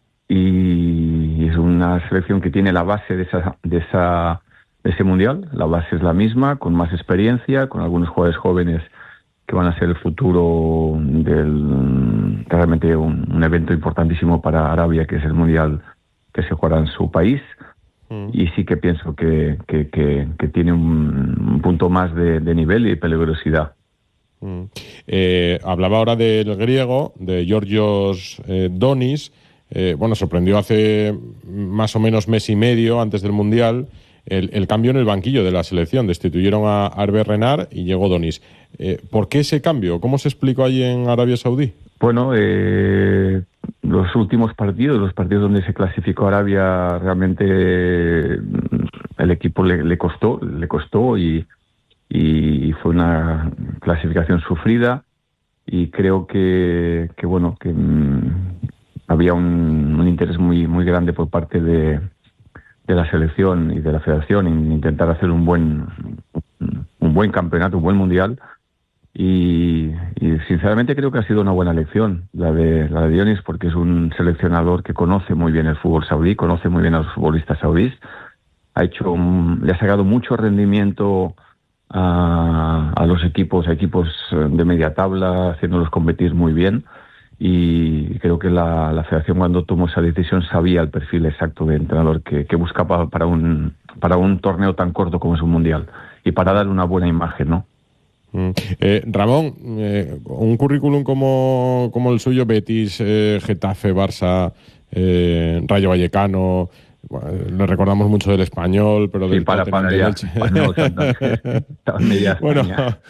y es una selección que tiene la base de esa, de esa, de ese Mundial. La base es la misma, con más experiencia, con algunos jugadores jóvenes que van a ser el futuro del realmente un, un evento importantísimo para Arabia, que es el Mundial que se jugará en su país. Mm. Y sí que pienso que, que, que, que tiene un, un punto más de, de nivel y peligrosidad. Mm. Eh, hablaba ahora del griego, de Georgios eh, Donis. Eh, bueno, sorprendió hace más o menos mes y medio antes del Mundial el, el cambio en el banquillo de la selección. Destituyeron a Hervé Renard y llegó Donis. Eh, ¿Por qué ese cambio? ¿Cómo se explicó allí en Arabia Saudí? Bueno, eh, los últimos partidos, los partidos donde se clasificó Arabia, realmente eh, el equipo le, le costó, le costó y, y fue una clasificación sufrida y creo que, que bueno, que mmm, había un, un interés muy, muy grande por parte de, de la selección y de la federación en intentar hacer un buen, un buen campeonato, un buen mundial. Y, y sinceramente creo que ha sido una buena elección la de la de Dionis, porque es un seleccionador que conoce muy bien el fútbol saudí, conoce muy bien a los futbolistas saudíes, ha hecho un, le ha sacado mucho rendimiento a, a los equipos, a equipos de media tabla, haciéndolos competir muy bien, y creo que la, la federación cuando tomó esa decisión sabía el perfil exacto de entrenador que, que buscaba para un para un torneo tan corto como es un mundial y para dar una buena imagen, ¿no? Eh, Ramón, eh, un currículum como, como el suyo, Betis, eh, Getafe, Barça, eh, Rayo Vallecano, bueno, le recordamos mucho del Español, pero sí, del para, para ya, del... Español, bueno,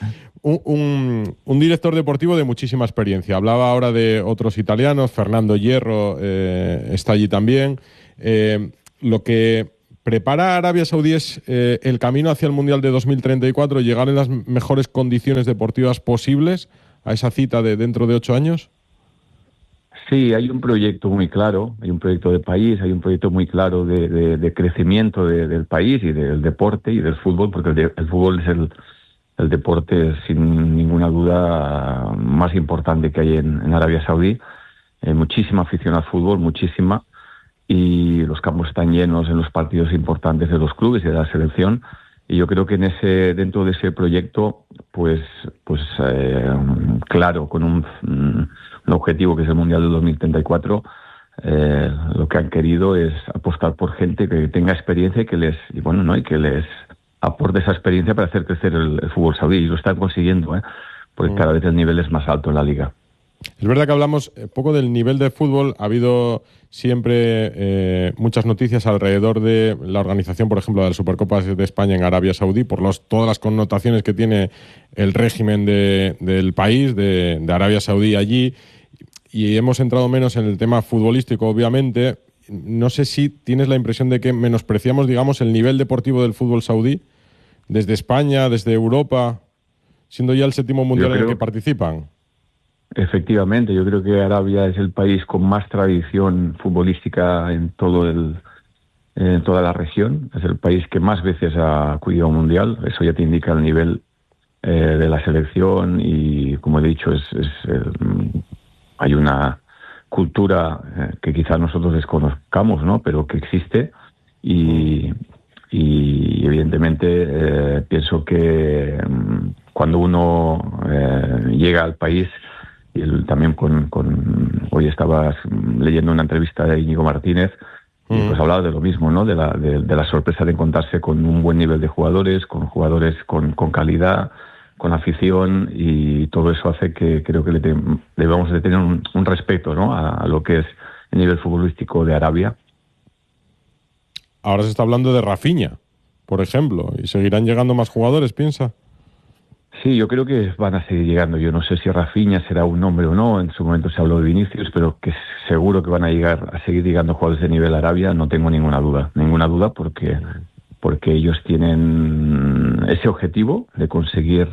un, un, un director deportivo de muchísima experiencia. Hablaba ahora de otros italianos, Fernando Hierro eh, está allí también. Eh, lo que prepara a Arabia Saudí es eh, el camino hacia el Mundial de dos mil treinta y cuatro, llegar en las mejores condiciones deportivas posibles a esa cita de dentro de ocho años. Sí, hay un proyecto muy claro, hay un proyecto de país, hay un proyecto muy claro de, de, de crecimiento de, del país y del deporte y del fútbol, porque el, de, el fútbol es el, el deporte sin ninguna duda más importante que hay en, en Arabia Saudí. Hay muchísima afición al fútbol, muchísima, y los campos están llenos en los partidos importantes de los clubes y de la selección. Y yo creo que en ese, dentro de ese proyecto, pues, pues eh, claro, con un, un objetivo que es el Mundial del dos mil treinta y cuatro, eh, lo que han querido es apostar por gente que tenga experiencia y que les, y bueno, no, y que les aporte esa experiencia para hacer crecer el, el fútbol saudí. Y lo están consiguiendo, ¿eh? Porque mm. cada vez el nivel es más alto en la liga. Es verdad que hablamos poco del nivel de fútbol. Ha habido siempre eh, muchas noticias alrededor de la organización, por ejemplo, de la Supercopa de España en Arabia Saudí, por los, todas las connotaciones que tiene el régimen de, del país, de, de Arabia Saudí allí. Y hemos entrado menos en el tema futbolístico, obviamente. No sé si tienes la impresión de que menospreciamos, digamos, el nivel deportivo del fútbol saudí desde España, desde Europa, siendo ya el séptimo mundial en el que participan. Efectivamente, yo creo que Arabia es el país con más tradición futbolística en todo el en toda la región. Es el país que más veces ha acudido a un mundial. Eso ya te indica el nivel eh, de la selección y, como he dicho, es, es eh, hay una cultura eh, que quizás nosotros desconozcamos, ¿no? Pero que existe y, y evidentemente eh, pienso que mm, cuando uno eh, llega al país. Y el, también con, con hoy estabas leyendo una entrevista de Íñigo Martínez y pues hablaba de lo mismo, ¿no? De la, de, de la sorpresa de encontrarse con un buen nivel de jugadores, con jugadores con, con calidad, con afición, y todo eso hace que creo que le te, debemos de tener un, un respeto, ¿no? A, a lo que es el nivel futbolístico de Arabia. Ahora se está hablando de Rafinha, por ejemplo, y seguirán llegando más jugadores, piensa. Sí, yo creo que van a seguir llegando. Yo no sé si Rafinha será un nombre o no. En su momento se habló de Vinicius, pero que seguro que van a llegar a seguir llegando jugadores de nivel Arabia, no tengo ninguna duda. Ninguna duda porque, porque ellos tienen ese objetivo de conseguir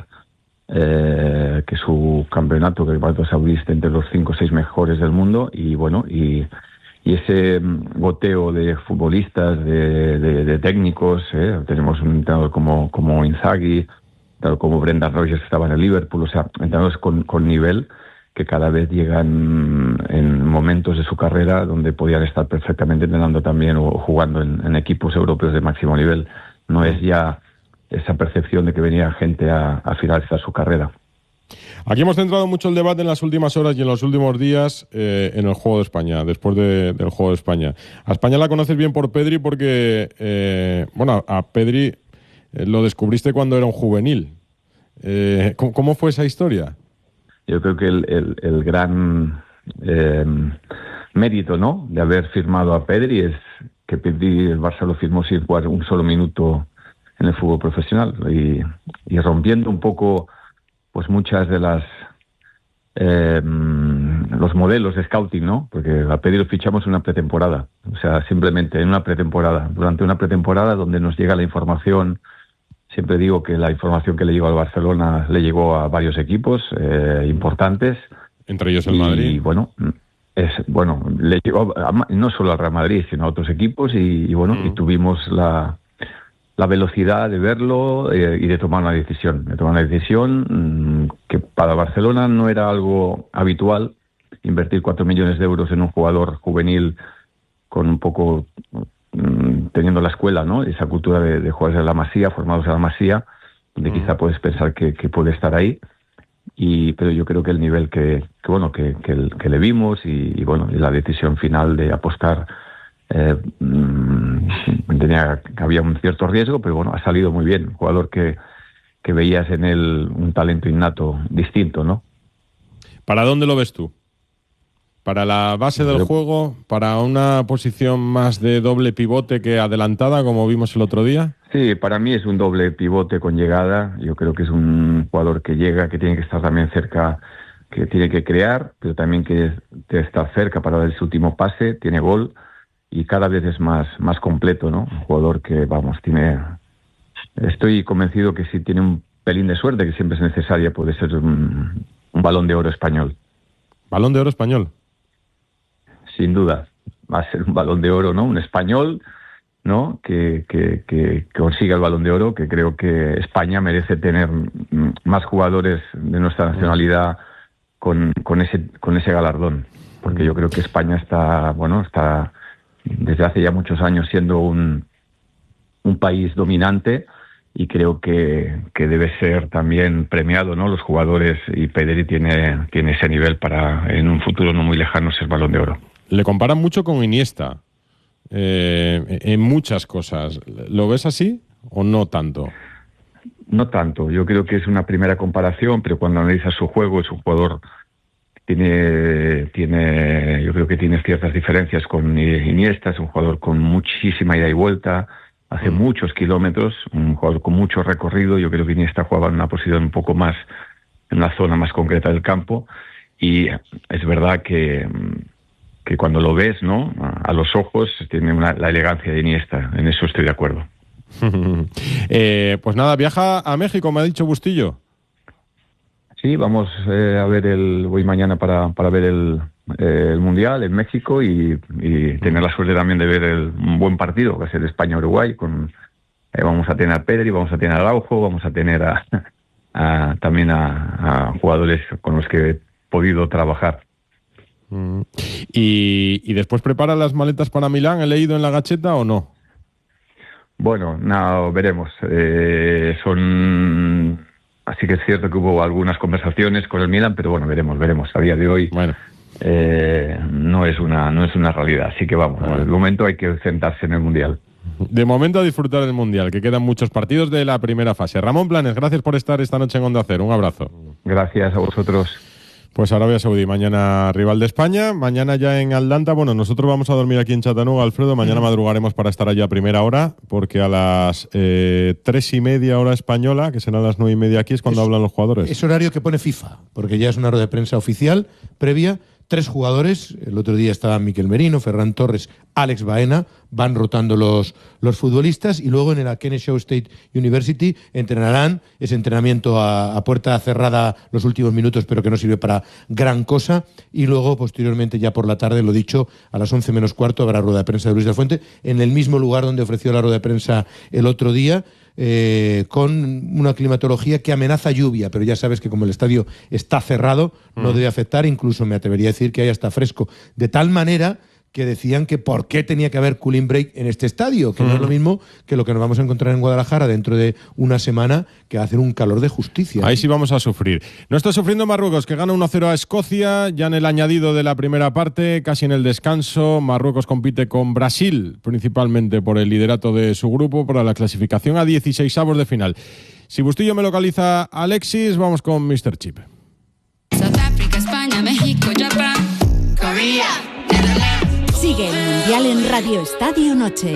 eh, que su campeonato, que el Campeonato Saudí, esté entre los cinco o seis mejores del mundo. Y bueno, y, y ese goteo de futbolistas, de, de, de técnicos, ¿eh? Tenemos un entrenador como, como Inzaghi, como Brendan Rodgers, que estaba en el Liverpool, o sea, entrenadores con, con nivel que cada vez llegan en momentos de su carrera donde podían estar perfectamente entrenando también o jugando en, en equipos europeos de máximo nivel. No es ya esa percepción de que venía gente a, a finalizar su carrera. Aquí hemos centrado mucho el debate en las últimas horas y en los últimos días eh, en el Juego de España, después de, del Juego de España. A España la conoces bien por Pedri porque, eh, bueno, a Pedri eh, lo descubriste cuando era un juvenil. Eh, ¿cómo, ¿Cómo fue esa historia? Yo creo que el, el, el gran eh, mérito, ¿no?, de haber firmado a Pedri es que Pedri, el Barça lo firmó sin jugar un solo minuto en el fútbol profesional y, y rompiendo un poco pues muchas de las eh, los modelos de scouting, ¿no? Porque a Pedri lo fichamos en una pretemporada, o sea, simplemente en una pretemporada, durante una pretemporada donde nos llega la información. Siempre digo que la información que le llegó al Barcelona le llegó a varios equipos eh, importantes. Entre ellos el Madrid. Y bueno, es, bueno le llegó a, no solo al Real Madrid, sino a otros equipos. Y, y bueno, mm. y tuvimos la, la velocidad de verlo eh, y de tomar una decisión. De tomar una decisión mmm, que para Barcelona no era algo habitual, invertir cuatro millones de euros en un jugador juvenil con un poco... teniendo la escuela, ¿no?, esa cultura de, de jugadores de la Masía, formados en la Masía, donde mm. quizá puedes pensar que, que puede estar ahí, y pero yo creo que el nivel que, que bueno que, que, el, que le vimos y, y bueno y la decisión final de apostar eh, tenía que había un cierto riesgo, pero bueno, ha salido muy bien. Un jugador que, que veías en él un talento innato distinto, ¿no? ¿Para dónde lo ves tú? Para la base del juego, para una posición más de doble pivote que adelantada, como vimos el otro día. Sí, para mí es un doble pivote con llegada. Yo creo que es un jugador que llega, que tiene que estar también cerca, que tiene que crear, pero también que estar cerca para dar ese último pase, tiene gol y cada vez es más, más completo, ¿no? Un jugador que, vamos, tiene... Estoy convencido que si tiene un pelín de suerte, que siempre es necesaria, puede ser un, un balón de oro español. ¿Balón de oro español? Sin duda, va a ser un balón de oro, ¿no? Un español, ¿no? Que, que, que, que consiga el balón de oro, que creo que España merece tener más jugadores de nuestra nacionalidad con, con ese, con ese galardón. Porque yo creo que España está, bueno, está desde hace ya muchos años siendo un, un país dominante y creo que, que debe ser también premiado, ¿no? Los jugadores, y Pedri tiene, tiene ese nivel para en un futuro no muy lejano ser balón de oro. Le comparan mucho con Iniesta eh, en muchas cosas. ¿Lo ves así o no tanto? No tanto. Yo creo que es una primera comparación, pero cuando analizas su juego, es un jugador tiene tiene yo creo que tiene ciertas diferencias con Iniesta. Es un jugador con muchísima ida y vuelta, hace mm. muchos kilómetros, un jugador con mucho recorrido. Yo creo que Iniesta jugaba en una posición un poco más en la zona más concreta del campo, y es verdad que que cuando lo ves, ¿no? A los ojos tiene una, la elegancia de Iniesta. En eso estoy de acuerdo. eh, pues nada, viaja a México, me ha dicho Bustillo. Sí, vamos eh, a ver el... Voy mañana para, para ver el, eh, el Mundial en México y, y tener la suerte también de ver el, un buen partido, que va a ser España-Uruguay. Con, eh, vamos a tener a Pedri, vamos a tener a Araujo, vamos a tener a, a, también a, a jugadores con los que he podido trabajar. ¿Y, y después prepara las maletas para Milán? ¿He leído en la Gacheta o no? Bueno, no, veremos. Eh, son... Así que es cierto que hubo algunas conversaciones con el Milán, pero bueno, veremos, veremos. A día de hoy bueno. eh, no es una no es una realidad. Así que vamos, bueno. De momento hay que centrarse en el Mundial. De momento a disfrutar del Mundial, que quedan muchos partidos de la primera fase. Ramón Planes, gracias por estar esta noche en Onda Cero. Un abrazo. Gracias a vosotros. Pues Arabia Saudí, mañana rival de España, mañana ya en Atlanta. Bueno, nosotros vamos a dormir aquí en Chattanooga, Alfredo, mañana madrugaremos para estar allá a primera hora, porque a las eh, tres y media hora española, que serán las nueve y media aquí, es cuando es, hablan los jugadores. Es horario que pone FIFA, porque ya es una rueda de prensa oficial, previa. Tres jugadores, el otro día estaban Miquel Merino, Ferran Torres, Alex Baena, van rotando los, los futbolistas, y luego en el Kennesaw State University entrenarán ese entrenamiento a, a puerta cerrada los últimos minutos, pero que no sirve para gran cosa, y luego posteriormente ya por la tarde, lo dicho, a las once menos cuarto habrá rueda de prensa de Luis de la Fuente, en el mismo lugar donde ofreció la rueda de prensa el otro día, Eh, con una climatología que amenaza lluvia, pero ya sabes que como el estadio está cerrado no mm. debe afectar, incluso me atrevería a decir que ahí está fresco, de tal manera que decían que por qué tenía que haber cooling break en este estadio, que mm. no es lo mismo que lo que nos vamos a encontrar en Guadalajara dentro de una semana, que va a hacer un calor de justicia. Ahí sí vamos a sufrir. No está sufriendo Marruecos, que gana uno a cero a Escocia, ya en el añadido de la primera parte, casi en el descanso. Marruecos compite con Brasil, principalmente por el liderato de su grupo, para la clasificación a dieciseisavos de final. Si Bustillo me localiza Alexis, vamos con míster Chip. South Africa, España, México, Japón, Corea, Netherlands. Sigue el Mundial en Radio Estadio Noche.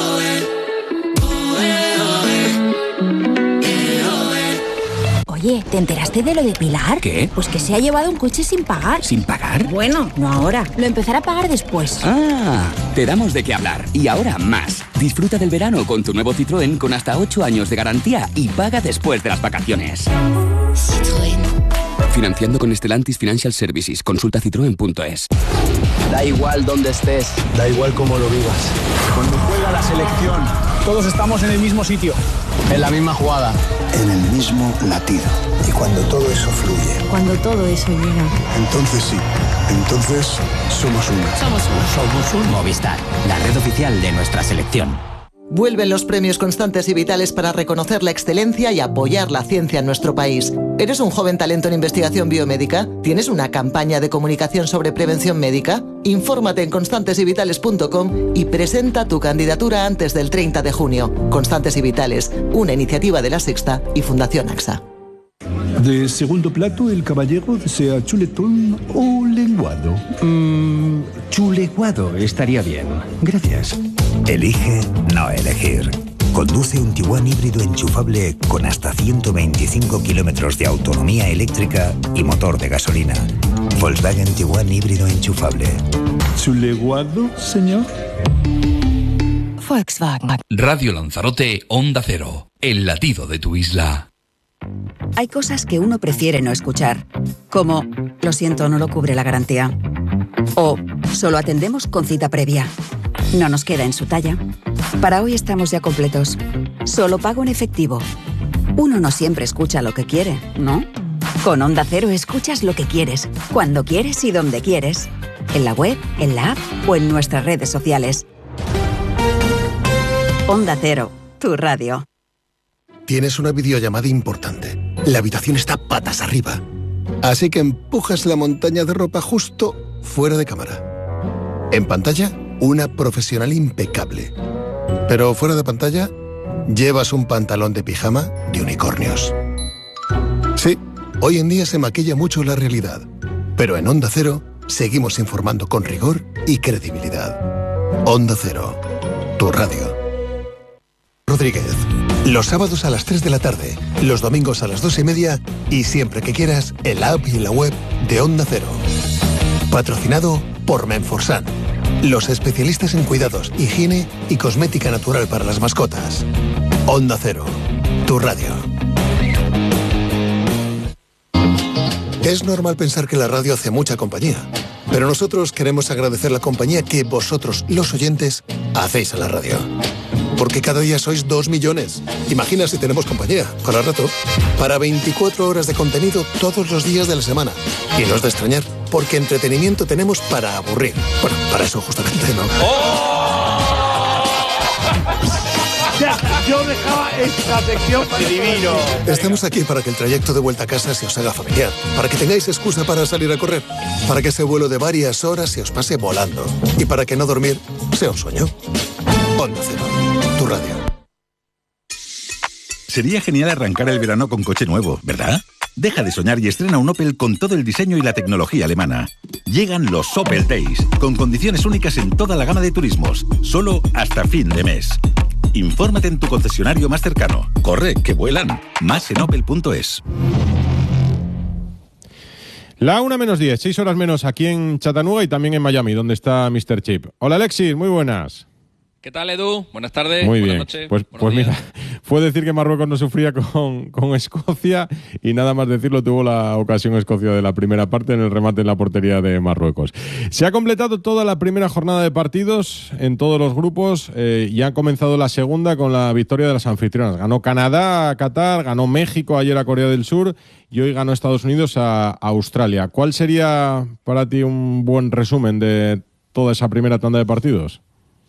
Oye, ¿te enteraste de lo de Pilar? ¿Qué? Pues que se ha llevado un coche sin pagar. ¿Sin pagar? Bueno, no ahora. Lo empezará a pagar después. Ah, te damos de qué hablar. Y ahora más. Disfruta del verano con tu nuevo Citroën con hasta ocho años de garantía y paga después de las vacaciones. Citroën. Financiando con Stellantis Financial Services. Consulta citroen punto es. Da igual dónde estés, da igual cómo lo vivas. Cuando juega la selección, todos estamos en el mismo sitio, en la misma jugada, en el mismo latido. Y cuando todo eso fluye, cuando todo eso llega, entonces sí, entonces somos uno. Somos uno. Somos un Movistar, la red oficial de nuestra selección. Vuelven los premios Constantes y Vitales para reconocer la excelencia y apoyar la ciencia en nuestro país. ¿Eres un joven talento en investigación biomédica? ¿Tienes una campaña de comunicación sobre prevención médica? Infórmate en constantes y vitales punto com y presenta tu candidatura antes del treinta de junio. Constantes y Vitales, una iniciativa de La Sexta y Fundación AXA. De segundo plato, el caballero desea chuletón o lenguado. Mmm, chuleguado estaría bien. Gracias. Elige no elegir. Conduce un Tiguan híbrido enchufable con hasta ciento veinticinco kilómetros de autonomía eléctrica y motor de gasolina. Volkswagen Tiguan híbrido enchufable. ¿Chuleguado, señor? Volkswagen. Radio Lanzarote, Onda Cero. El latido de tu isla. Hay cosas que uno prefiere no escuchar, como lo siento, no lo cubre la garantía. O solo atendemos con cita previa. No nos queda en su talla. Para hoy estamos ya completos. Solo pago en efectivo. Uno no siempre escucha lo que quiere, ¿no? Con Onda Cero escuchas lo que quieres, cuando quieres y donde quieres. En la web, en la app o en nuestras redes sociales. Onda Cero, tu radio. Tienes una videollamada importante. La habitación está patas arriba. Así que empujas la montaña de ropa justo fuera de cámara. En pantalla, una profesional impecable. Pero fuera de pantalla, llevas un pantalón de pijama de unicornios. Sí, hoy en día se maquilla mucho la realidad. Pero en Onda Cero, seguimos informando con rigor y credibilidad. Onda Cero, tu radio. Rodríguez. Los sábados a las tres de la tarde, los domingos a las dos y media y siempre que quieras en la app y en la web de Onda Cero. Patrocinado por Menforsan, los especialistas en cuidados, higiene y cosmética natural para las mascotas. Onda Cero, tu radio. Es normal pensar que la radio hace mucha compañía, pero nosotros queremos agradecer la compañía que vosotros, los oyentes, hacéis a la radio. Porque cada día sois dos millones. Imagina si tenemos compañía, para rato, para veinticuatro horas de contenido todos los días de la semana. Y no es de extrañar, porque entretenimiento tenemos para aburrir. Bueno, para eso justamente, ¿no? ¡Oh! Ya, yo dejaba esta sección divino. Estamos aquí para que el trayecto de vuelta a casa se os haga familiar, para que tengáis excusa para salir a correr, para que ese vuelo de varias horas se os pase volando y para que no dormir sea un sueño. Onda Cero, tu radio. Sería genial arrancar el verano con coche nuevo, ¿verdad? Deja de soñar y estrena un Opel con todo el diseño y la tecnología alemana. Llegan los Opel Days, con condiciones únicas en toda la gama de turismos, solo hasta fin de mes. Infórmate en tu concesionario más cercano. Corre, que vuelan. Más en opel punto es. La una menos diez, seis horas menos aquí en Chattanooga y también en Miami, donde está mister Chip. Hola Alexis, muy buenas. ¿Qué tal, Edu? Buenas tardes. Muy Buenas bien. Noches. Pues, pues mira, fue decir que Marruecos no sufría con, con Escocia y nada más decirlo tuvo la ocasión Escocia de la primera parte en el remate en la portería de Marruecos. Se ha completado toda la primera jornada de partidos en todos los grupos eh, y ha comenzado la segunda con la victoria de las anfitrionas. Ganó Canadá a Qatar, ganó México ayer a Corea del Sur y hoy ganó Estados Unidos a, a Australia. ¿Cuál sería para ti un buen resumen de toda esa primera tanda de partidos?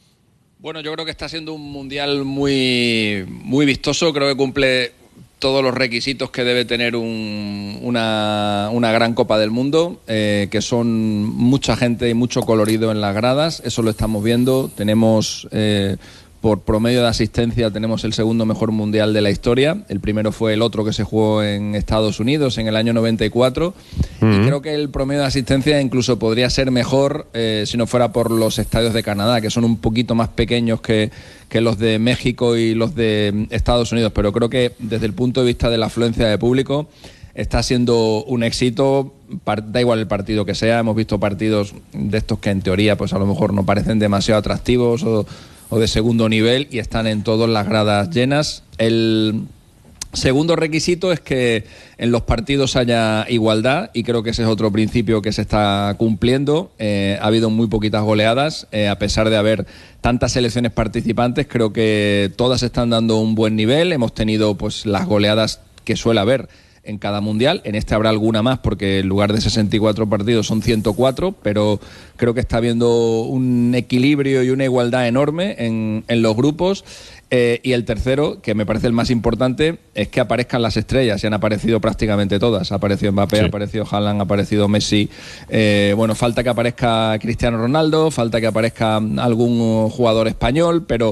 Bueno, yo creo que está siendo un mundial muy, muy vistoso. Creo que cumple todos los requisitos que debe tener un, una, una gran Copa del Mundo, eh, que son mucha gente y mucho colorido en las gradas. Eso lo estamos viendo. Tenemos, eh, por promedio de asistencia, tenemos el segundo mejor mundial de la historia. El primero fue el otro que se jugó en Estados Unidos en el año noventa y cuatro. Mm. Y creo que el promedio de asistencia incluso podría ser mejor eh, si no fuera por los estadios de Canadá, que son un poquito más pequeños que, que los de México y los de Estados Unidos. Pero creo que desde el punto de vista de la afluencia de público está siendo un éxito. Da igual el partido que sea. Hemos visto partidos de estos que en teoría pues a lo mejor no parecen demasiado atractivos o o de segundo nivel y están en todas las gradas llenas. El segundo requisito es que en los partidos haya igualdad y creo que ese es otro principio que se está cumpliendo. Eh, ha habido muy poquitas goleadas, eh, a pesar de haber tantas selecciones participantes, creo que todas están dando un buen nivel. Hemos tenido pues las goleadas que suele haber en cada mundial. En este habrá alguna más porque en lugar de sesenta y cuatro partidos son ciento cuatro, pero creo que está habiendo un equilibrio y una igualdad enorme en, en los grupos. Eh, y el tercero, que me parece el más importante, es que aparezcan las estrellas. Y han aparecido prácticamente todas. Ha aparecido Mbappé, sí. ha aparecido Haaland, ha aparecido Messi. Eh, bueno, falta que aparezca Cristiano Ronaldo, falta que aparezca algún jugador español, pero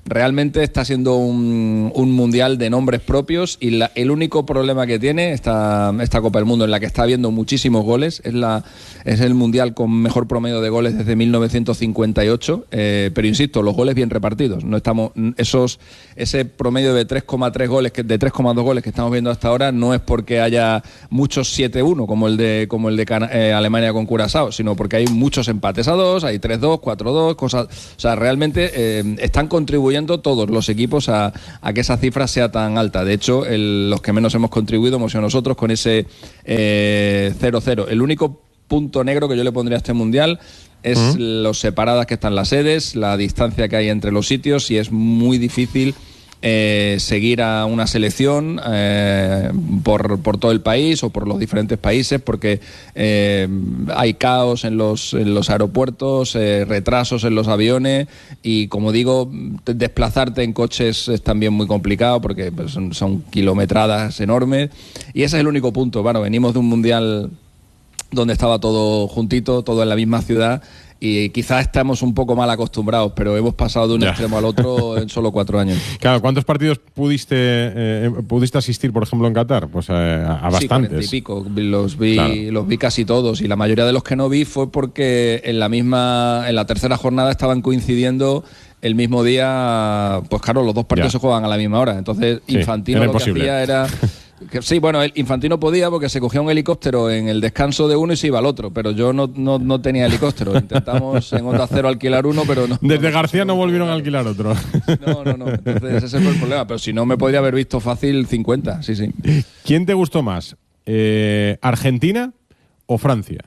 realmente está siendo un, un mundial de nombres propios y la, el único problema que tiene esta, esta Copa del Mundo, en la que está habiendo muchísimos goles, es, la, es el mundial con mejor promedio de goles desde mil novecientos cincuenta y ocho, eh, pero insisto, los goles bien repartidos. No estamos esos ese promedio de tres coma tres goles, que, de tres coma dos goles que estamos viendo hasta ahora, no es porque haya muchos siete uno como el de como el de Cana, eh, Alemania con Curazao, sino porque hay muchos empates a dos, hay tres dos, cuatro dos, cosas, o sea, realmente eh, están contribuyendo todos los equipos a, a que esa cifra sea tan alta. De hecho, el, los que menos hemos contribuido hemos sido nosotros con ese eh, cero cero. El único punto negro que yo le pondría a este mundial es uh-huh. los separadas que están las sedes, la distancia que hay entre los sitios, y es muy difícil Eh, seguir a una selección eh, por, por todo el país o por los diferentes países, porque eh, hay caos en los, en los aeropuertos, eh, retrasos en los aviones, y como digo, desplazarte en coches es también muy complicado porque pues, son, son kilometradas enormes, y ese es el único punto. Bueno, venimos de un mundial donde estaba todo juntito, todo en la misma ciudad, y quizás estamos un poco mal acostumbrados, pero hemos pasado de un ya. extremo al otro en solo cuatro años. Claro, ¿cuántos partidos pudiste eh, pudiste asistir, por ejemplo, en Qatar? Pues eh, a bastantes. Sí, cuarenta y pico. Los vi, claro. los vi casi todos, y la mayoría de los que no vi fue porque en la misma, en la tercera jornada estaban coincidiendo el mismo día. Pues claro, los dos partidos ya. se juegan a la misma hora. Entonces, sí, Infantino lo imposible. que hacía era... Que, sí, bueno, el Infantino podía porque se cogía un helicóptero en el descanso de uno y se iba al otro, pero yo no, no, no tenía helicóptero. Intentamos en Onda Cero alquilar uno, pero no. Desde no, García no, no volvieron a alquilar otro. No, no, no. Entonces ese fue el problema, pero si no me podría haber visto fácil cincuenta, sí, sí. ¿Quién te gustó más? Eh, ¿Argentina o Francia?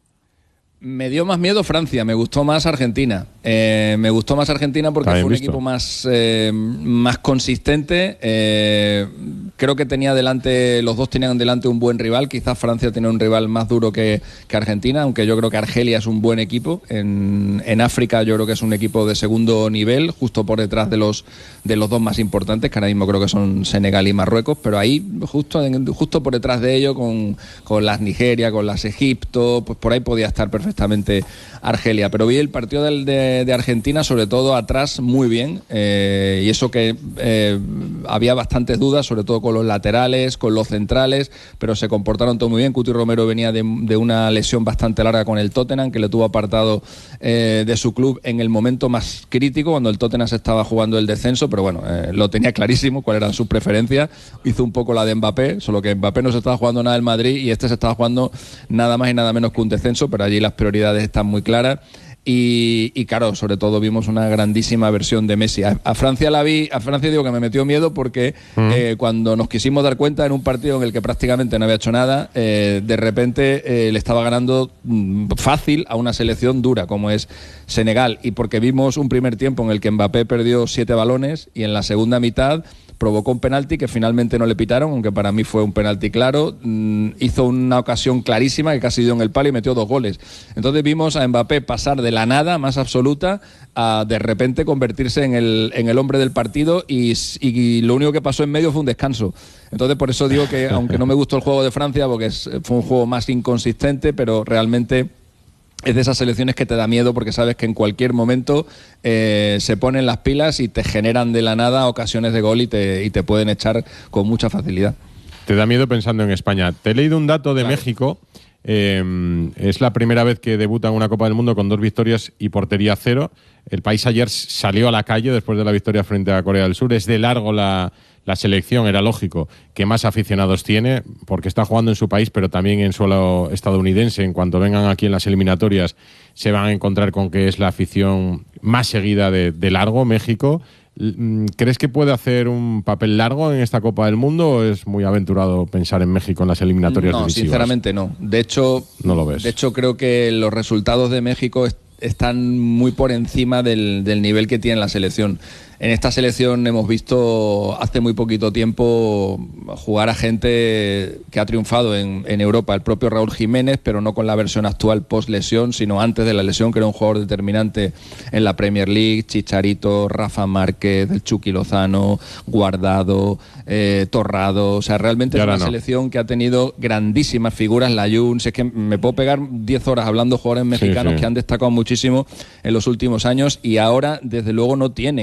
Me dio más miedo Francia, me gustó más Argentina. Eh, me gustó más Argentina porque fue un visto. equipo más, eh, más consistente. Eh, creo que tenía delante, los dos tenían delante un buen rival. Quizás Francia tenía un rival más duro que, que Argentina, aunque yo creo que Argelia es un buen equipo. En, en África yo creo que es un equipo de segundo nivel, justo por detrás de los, de los dos más importantes, que ahora mismo creo que son Senegal y Marruecos, pero ahí justo, justo por detrás de ello, con, con las Nigeria, con las Egipto, pues por ahí podía estar perfectamente perfectamente Argelia, pero vi el partido de, de, de Argentina, sobre todo atrás, muy bien, eh, y eso que eh, había bastantes dudas, sobre todo con los laterales, con los centrales, pero se comportaron todo muy bien. Cuti Romero venía de, de una lesión bastante larga con el Tottenham, que le tuvo apartado eh, de su club en el momento más crítico, cuando el Tottenham se estaba jugando el descenso, pero bueno, eh, lo tenía clarísimo cuáles eran sus preferencias. Hizo un poco la de Mbappé, solo que Mbappé no se estaba jugando nada en Madrid y este se estaba jugando nada más y nada menos que un descenso, pero allí las prioridades están muy claras. Y, y claro, sobre todo vimos una grandísima versión de Messi. A, a Francia la vi, a Francia digo que me metió miedo porque mm. eh, cuando nos quisimos dar cuenta en un partido en el que prácticamente no había hecho nada, eh, de repente eh, le estaba ganando mm, fácil a una selección dura como es Senegal, y porque vimos un primer tiempo en el que Mbappé perdió siete balones y en la segunda mitad provocó un penalti que finalmente no le pitaron, aunque para mí fue un penalti claro. Mm, hizo una ocasión clarísima que casi dio en el palo y metió dos goles. Entonces vimos a Mbappé pasar de la nada más absoluta a de repente convertirse en el, en el hombre del partido, y, y lo único que pasó en medio fue un descanso. Entonces por eso digo que, aunque no me gustó el juego de Francia, porque es, fue un juego más inconsistente, pero realmente es de esas selecciones que te da miedo porque sabes que en cualquier momento eh, se ponen las pilas y te generan de la nada ocasiones de gol y te, y te pueden echar con mucha facilidad. Te da miedo pensando en España. Te he leído un dato de claro. México. Eh, es la primera vez que debuta en una Copa del Mundo con dos victorias y portería cero. El país ayer salió a la calle después de la victoria frente a Corea del Sur. Es de largo la, la selección, era lógico, que más aficionados tiene, porque está jugando en su país, pero también en suelo estadounidense. En cuanto vengan aquí en las eliminatorias, se van a encontrar con que es la afición más seguida de, de largo, México. ¿Crees que puede hacer un papel largo en esta Copa del Mundo, o es muy aventurado pensar en México en las eliminatorias no, decisivas? No, sinceramente no. De hecho, no lo ves. De hecho, creo que los resultados de México est- están muy por encima del, del nivel que tiene la selección. En esta selección hemos visto hace muy poquito tiempo jugar a gente que ha triunfado en, en Europa. El propio Raúl Jiménez, pero no con la versión actual post-lesión, sino antes de la lesión, que era un jugador determinante en la Premier League. Chicharito, Rafa Márquez, el Chucky Lozano, Guardado, eh, Torrado. O sea, realmente es una no. selección que ha tenido grandísimas figuras. Layún, si es que me puedo pegar diez horas hablando de jugadores mexicanos sí, sí. que han destacado muchísimo en los últimos años, y ahora, desde luego, no tienen esas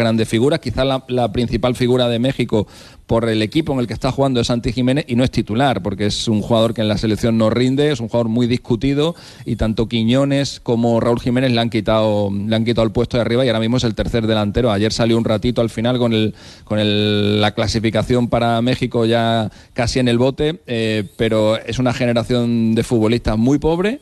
grandes figuras. Quizás la, la principal figura de México por el equipo en el que está jugando es Santi Jiménez, y no es titular, porque es un jugador que en la selección no rinde, es un jugador muy discutido, y tanto Quiñones como Raúl Jiménez le han quitado le han quitado el puesto de arriba, y ahora mismo es el tercer delantero. Ayer salió un ratito al final con el con el, la clasificación para México ya casi en el bote, eh, pero es una generación de futbolistas muy pobre,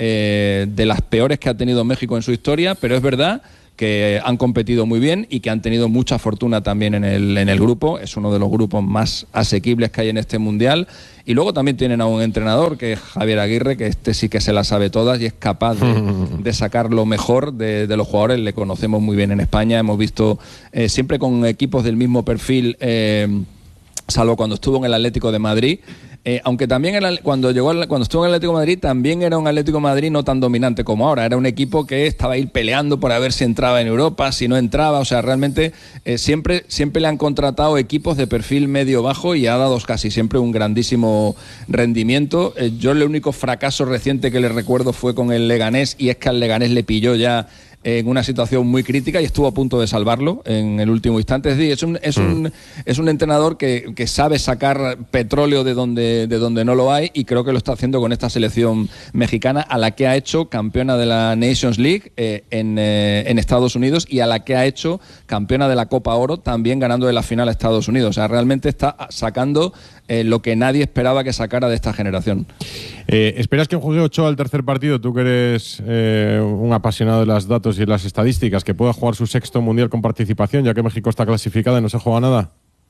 eh, de las peores que ha tenido México en su historia, pero es verdad que han competido muy bien y que han tenido mucha fortuna también en el, en el grupo. Es uno de los grupos más asequibles que hay en este Mundial. Y luego también tienen a un entrenador, que es Javier Aguirre, que este sí que se las sabe todas y es capaz de, de sacar lo mejor de, de los jugadores. Le conocemos muy bien en España, hemos visto eh, siempre con equipos del mismo perfil, eh, salvo cuando estuvo en el Atlético de Madrid. Eh, aunque también era, cuando llegó al, cuando estuvo en el Atlético de Madrid, también era un Atlético de Madrid no tan dominante como ahora. Era un equipo que estaba ahí peleando por a ver si entraba en Europa, si no entraba. O sea, realmente eh, siempre, siempre le han contratado equipos de perfil medio-bajo y ha dado casi siempre un grandísimo rendimiento. Eh, yo el único fracaso reciente que le recuerdo fue con el Leganés, y es que al Leganés le pilló ya en una situación muy crítica y estuvo a punto de salvarlo en el último instante. Es decir, es un, es un, es un entrenador que, que sabe sacar petróleo de donde, de donde no lo hay, y creo que lo está haciendo con esta selección mexicana, a la que ha hecho campeona de la Nations League eh, en, eh, en Estados Unidos, y a la que ha hecho campeona de la Copa Oro, también ganando de la final a Estados Unidos. O sea, realmente está sacando eh, lo que nadie esperaba que sacara de esta generación. Eh, ¿Esperas que juegue Ochoa el tercer partido? Tú que eres eh, un apasionado de los datos y las estadísticas, que pueda jugar su sexto mundial con participación, ya que México está clasificada y no se juega nada.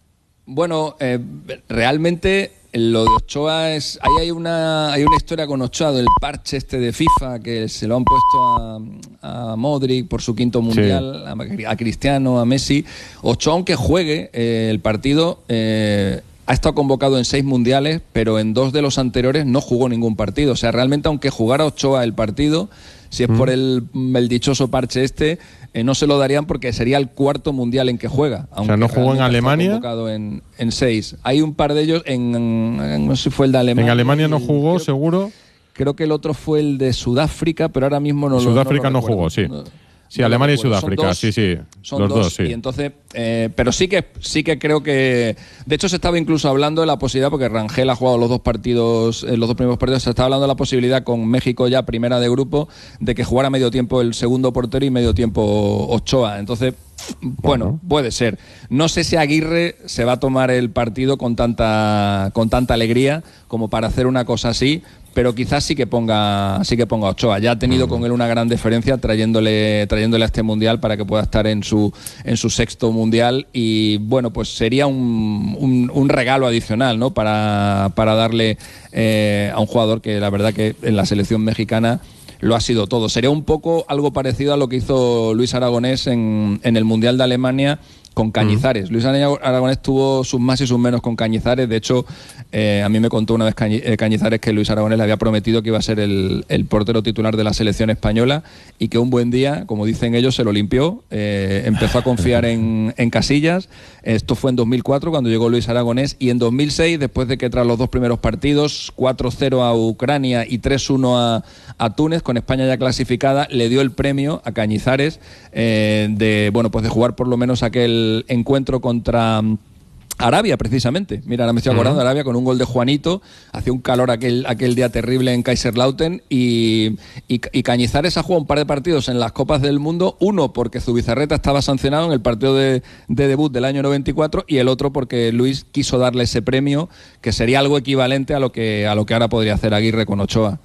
Bueno, eh, realmente lo de Ochoa es... Ahí hay una, hay una historia con Ochoa del parche este de FIFA, que se lo han puesto a, a Modric por su quinto mundial, sí. a, a Cristiano, a Messi. Ochoa, aunque juegue eh, el partido... Eh, ha estado convocado en seis mundiales, pero en dos de los anteriores no jugó ningún partido. O sea, realmente, aunque jugara Ochoa el partido, si es mm. por el, el dichoso parche este, eh, no se lo darían, porque sería el cuarto mundial en que juega. O sea, ¿no jugó en Alemania? Convocado en, en seis. Hay un par de ellos, en, en, no sé si fue el de Alemania. En Alemania no jugó, creo, seguro. Creo que el otro fue el de Sudáfrica, pero ahora mismo no Sudáfrica lo Sudáfrica no, no jugó, sí. No, Sí, no Alemania y Sudáfrica, dos, sí, sí. Son los dos, dos, sí. Y entonces, eh, pero sí que sí que creo que... De hecho, se estaba incluso hablando de la posibilidad, porque Rangel ha jugado los dos partidos, eh, los dos primeros partidos, se estaba hablando de la posibilidad con México ya primera de grupo, de que jugara medio tiempo el segundo portero y medio tiempo Ochoa. Entonces, bueno, bueno, puede ser. No sé si Aguirre se va a tomar el partido con tanta, con tanta alegría como para hacer una cosa así, pero quizás sí que ponga sí que ponga Ochoa. Ya ha tenido con él una gran diferencia trayéndole trayéndole a este mundial para que pueda estar en su en su sexto mundial, y bueno, pues sería un, un, un regalo adicional, ¿no? para, para darle eh, a un jugador que la verdad que en la selección mexicana lo ha sido todo. Sería un poco algo parecido a lo que hizo Luis Aragonés en, en el Mundial de Alemania con Cañizares. Mm. Luis Aragonés tuvo sus más y sus menos con Cañizares. De hecho, eh, a mí me contó una vez Cañi eh, Cañizares que Luis Aragonés le había prometido que iba a ser el, el portero titular de la selección española, y que un buen día, como dicen ellos, se lo limpió. Eh, empezó a confiar en, en Casillas. Esto fue en dos mil cuatro, cuando llegó Luis Aragonés, y en dos mil seis, después de que tras los dos primeros partidos, cuatro cero a Ucrania y tres uno a, a Túnez, con España ya clasificada, le dio el premio a Cañizares eh, de, bueno, pues de jugar por lo menos aquel encuentro contra Arabia, precisamente. Mira, ahora me estoy acordando, uh-huh. Arabia, con un gol de Juanito. Hacía un calor aquel, aquel día terrible en Kaiserslautern, y, y, y Cañizares ha jugado un par de partidos en las Copas del Mundo, uno porque Zubizarreta estaba sancionado en el partido de, de debut del año noventa y cuatro, y el otro porque Luis quiso darle ese premio, que sería algo equivalente a lo que, a lo que ahora podría hacer Aguirre con Ochoa.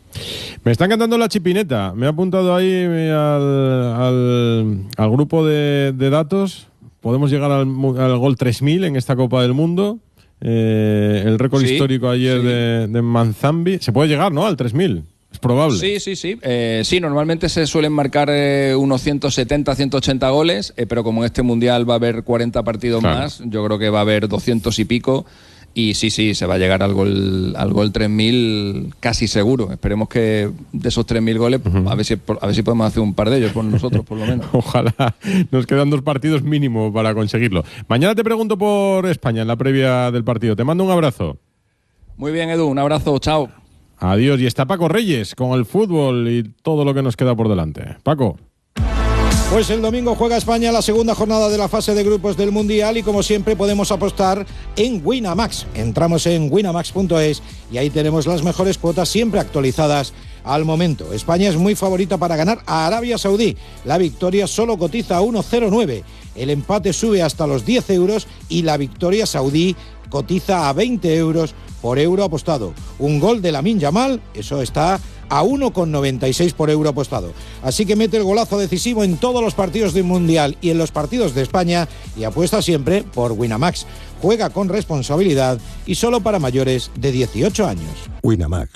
Me está encantando la chipineta. Me he apuntado ahí al, al, al grupo de, de datos. Podemos llegar al, al gol tres mil en esta Copa del Mundo. Eh, el récord sí, histórico ayer sí. de, de Manzambi. Se puede llegar, ¿no? Al tres mil. Es probable. Sí, sí, sí. Eh, sí, normalmente se suelen marcar eh, unos ciento setenta, ciento ochenta goles, eh, pero como en este Mundial va a haber cuarenta partidos claro. más, yo creo que va a haber doscientos y pico. Y sí, sí, se va a llegar al gol al gol tres mil casi seguro. Esperemos que de esos tres mil goles, uh-huh. a ver si a ver si podemos hacer un par de ellos por nosotros, por lo menos. Ojalá. Nos quedan dos partidos mínimo para conseguirlo. Mañana te pregunto por España en la previa del partido. Te mando un abrazo. Muy bien, Edu. Un abrazo. Chao. Adiós. Y está Paco Reyes con el fútbol y todo lo que nos queda por delante. Paco. Pues el domingo juega España la segunda jornada de la fase de grupos del Mundial y como siempre podemos apostar en Winamax. Entramos en winamax punto es y ahí tenemos las mejores cuotas siempre actualizadas al momento. España es muy favorita para ganar a Arabia Saudí. La victoria solo cotiza a uno coma cero nueve. El empate sube hasta los diez euros y la victoria saudí cotiza a veinte euros por euro apostado. Un gol de Lamine Yamal, eso está a uno coma noventa y seis por euro apostado. Así que mete el golazo decisivo en todos los partidos del Mundial y en los partidos de España y apuesta siempre por Winamax. Juega con responsabilidad y solo para mayores de dieciocho años. Winamax,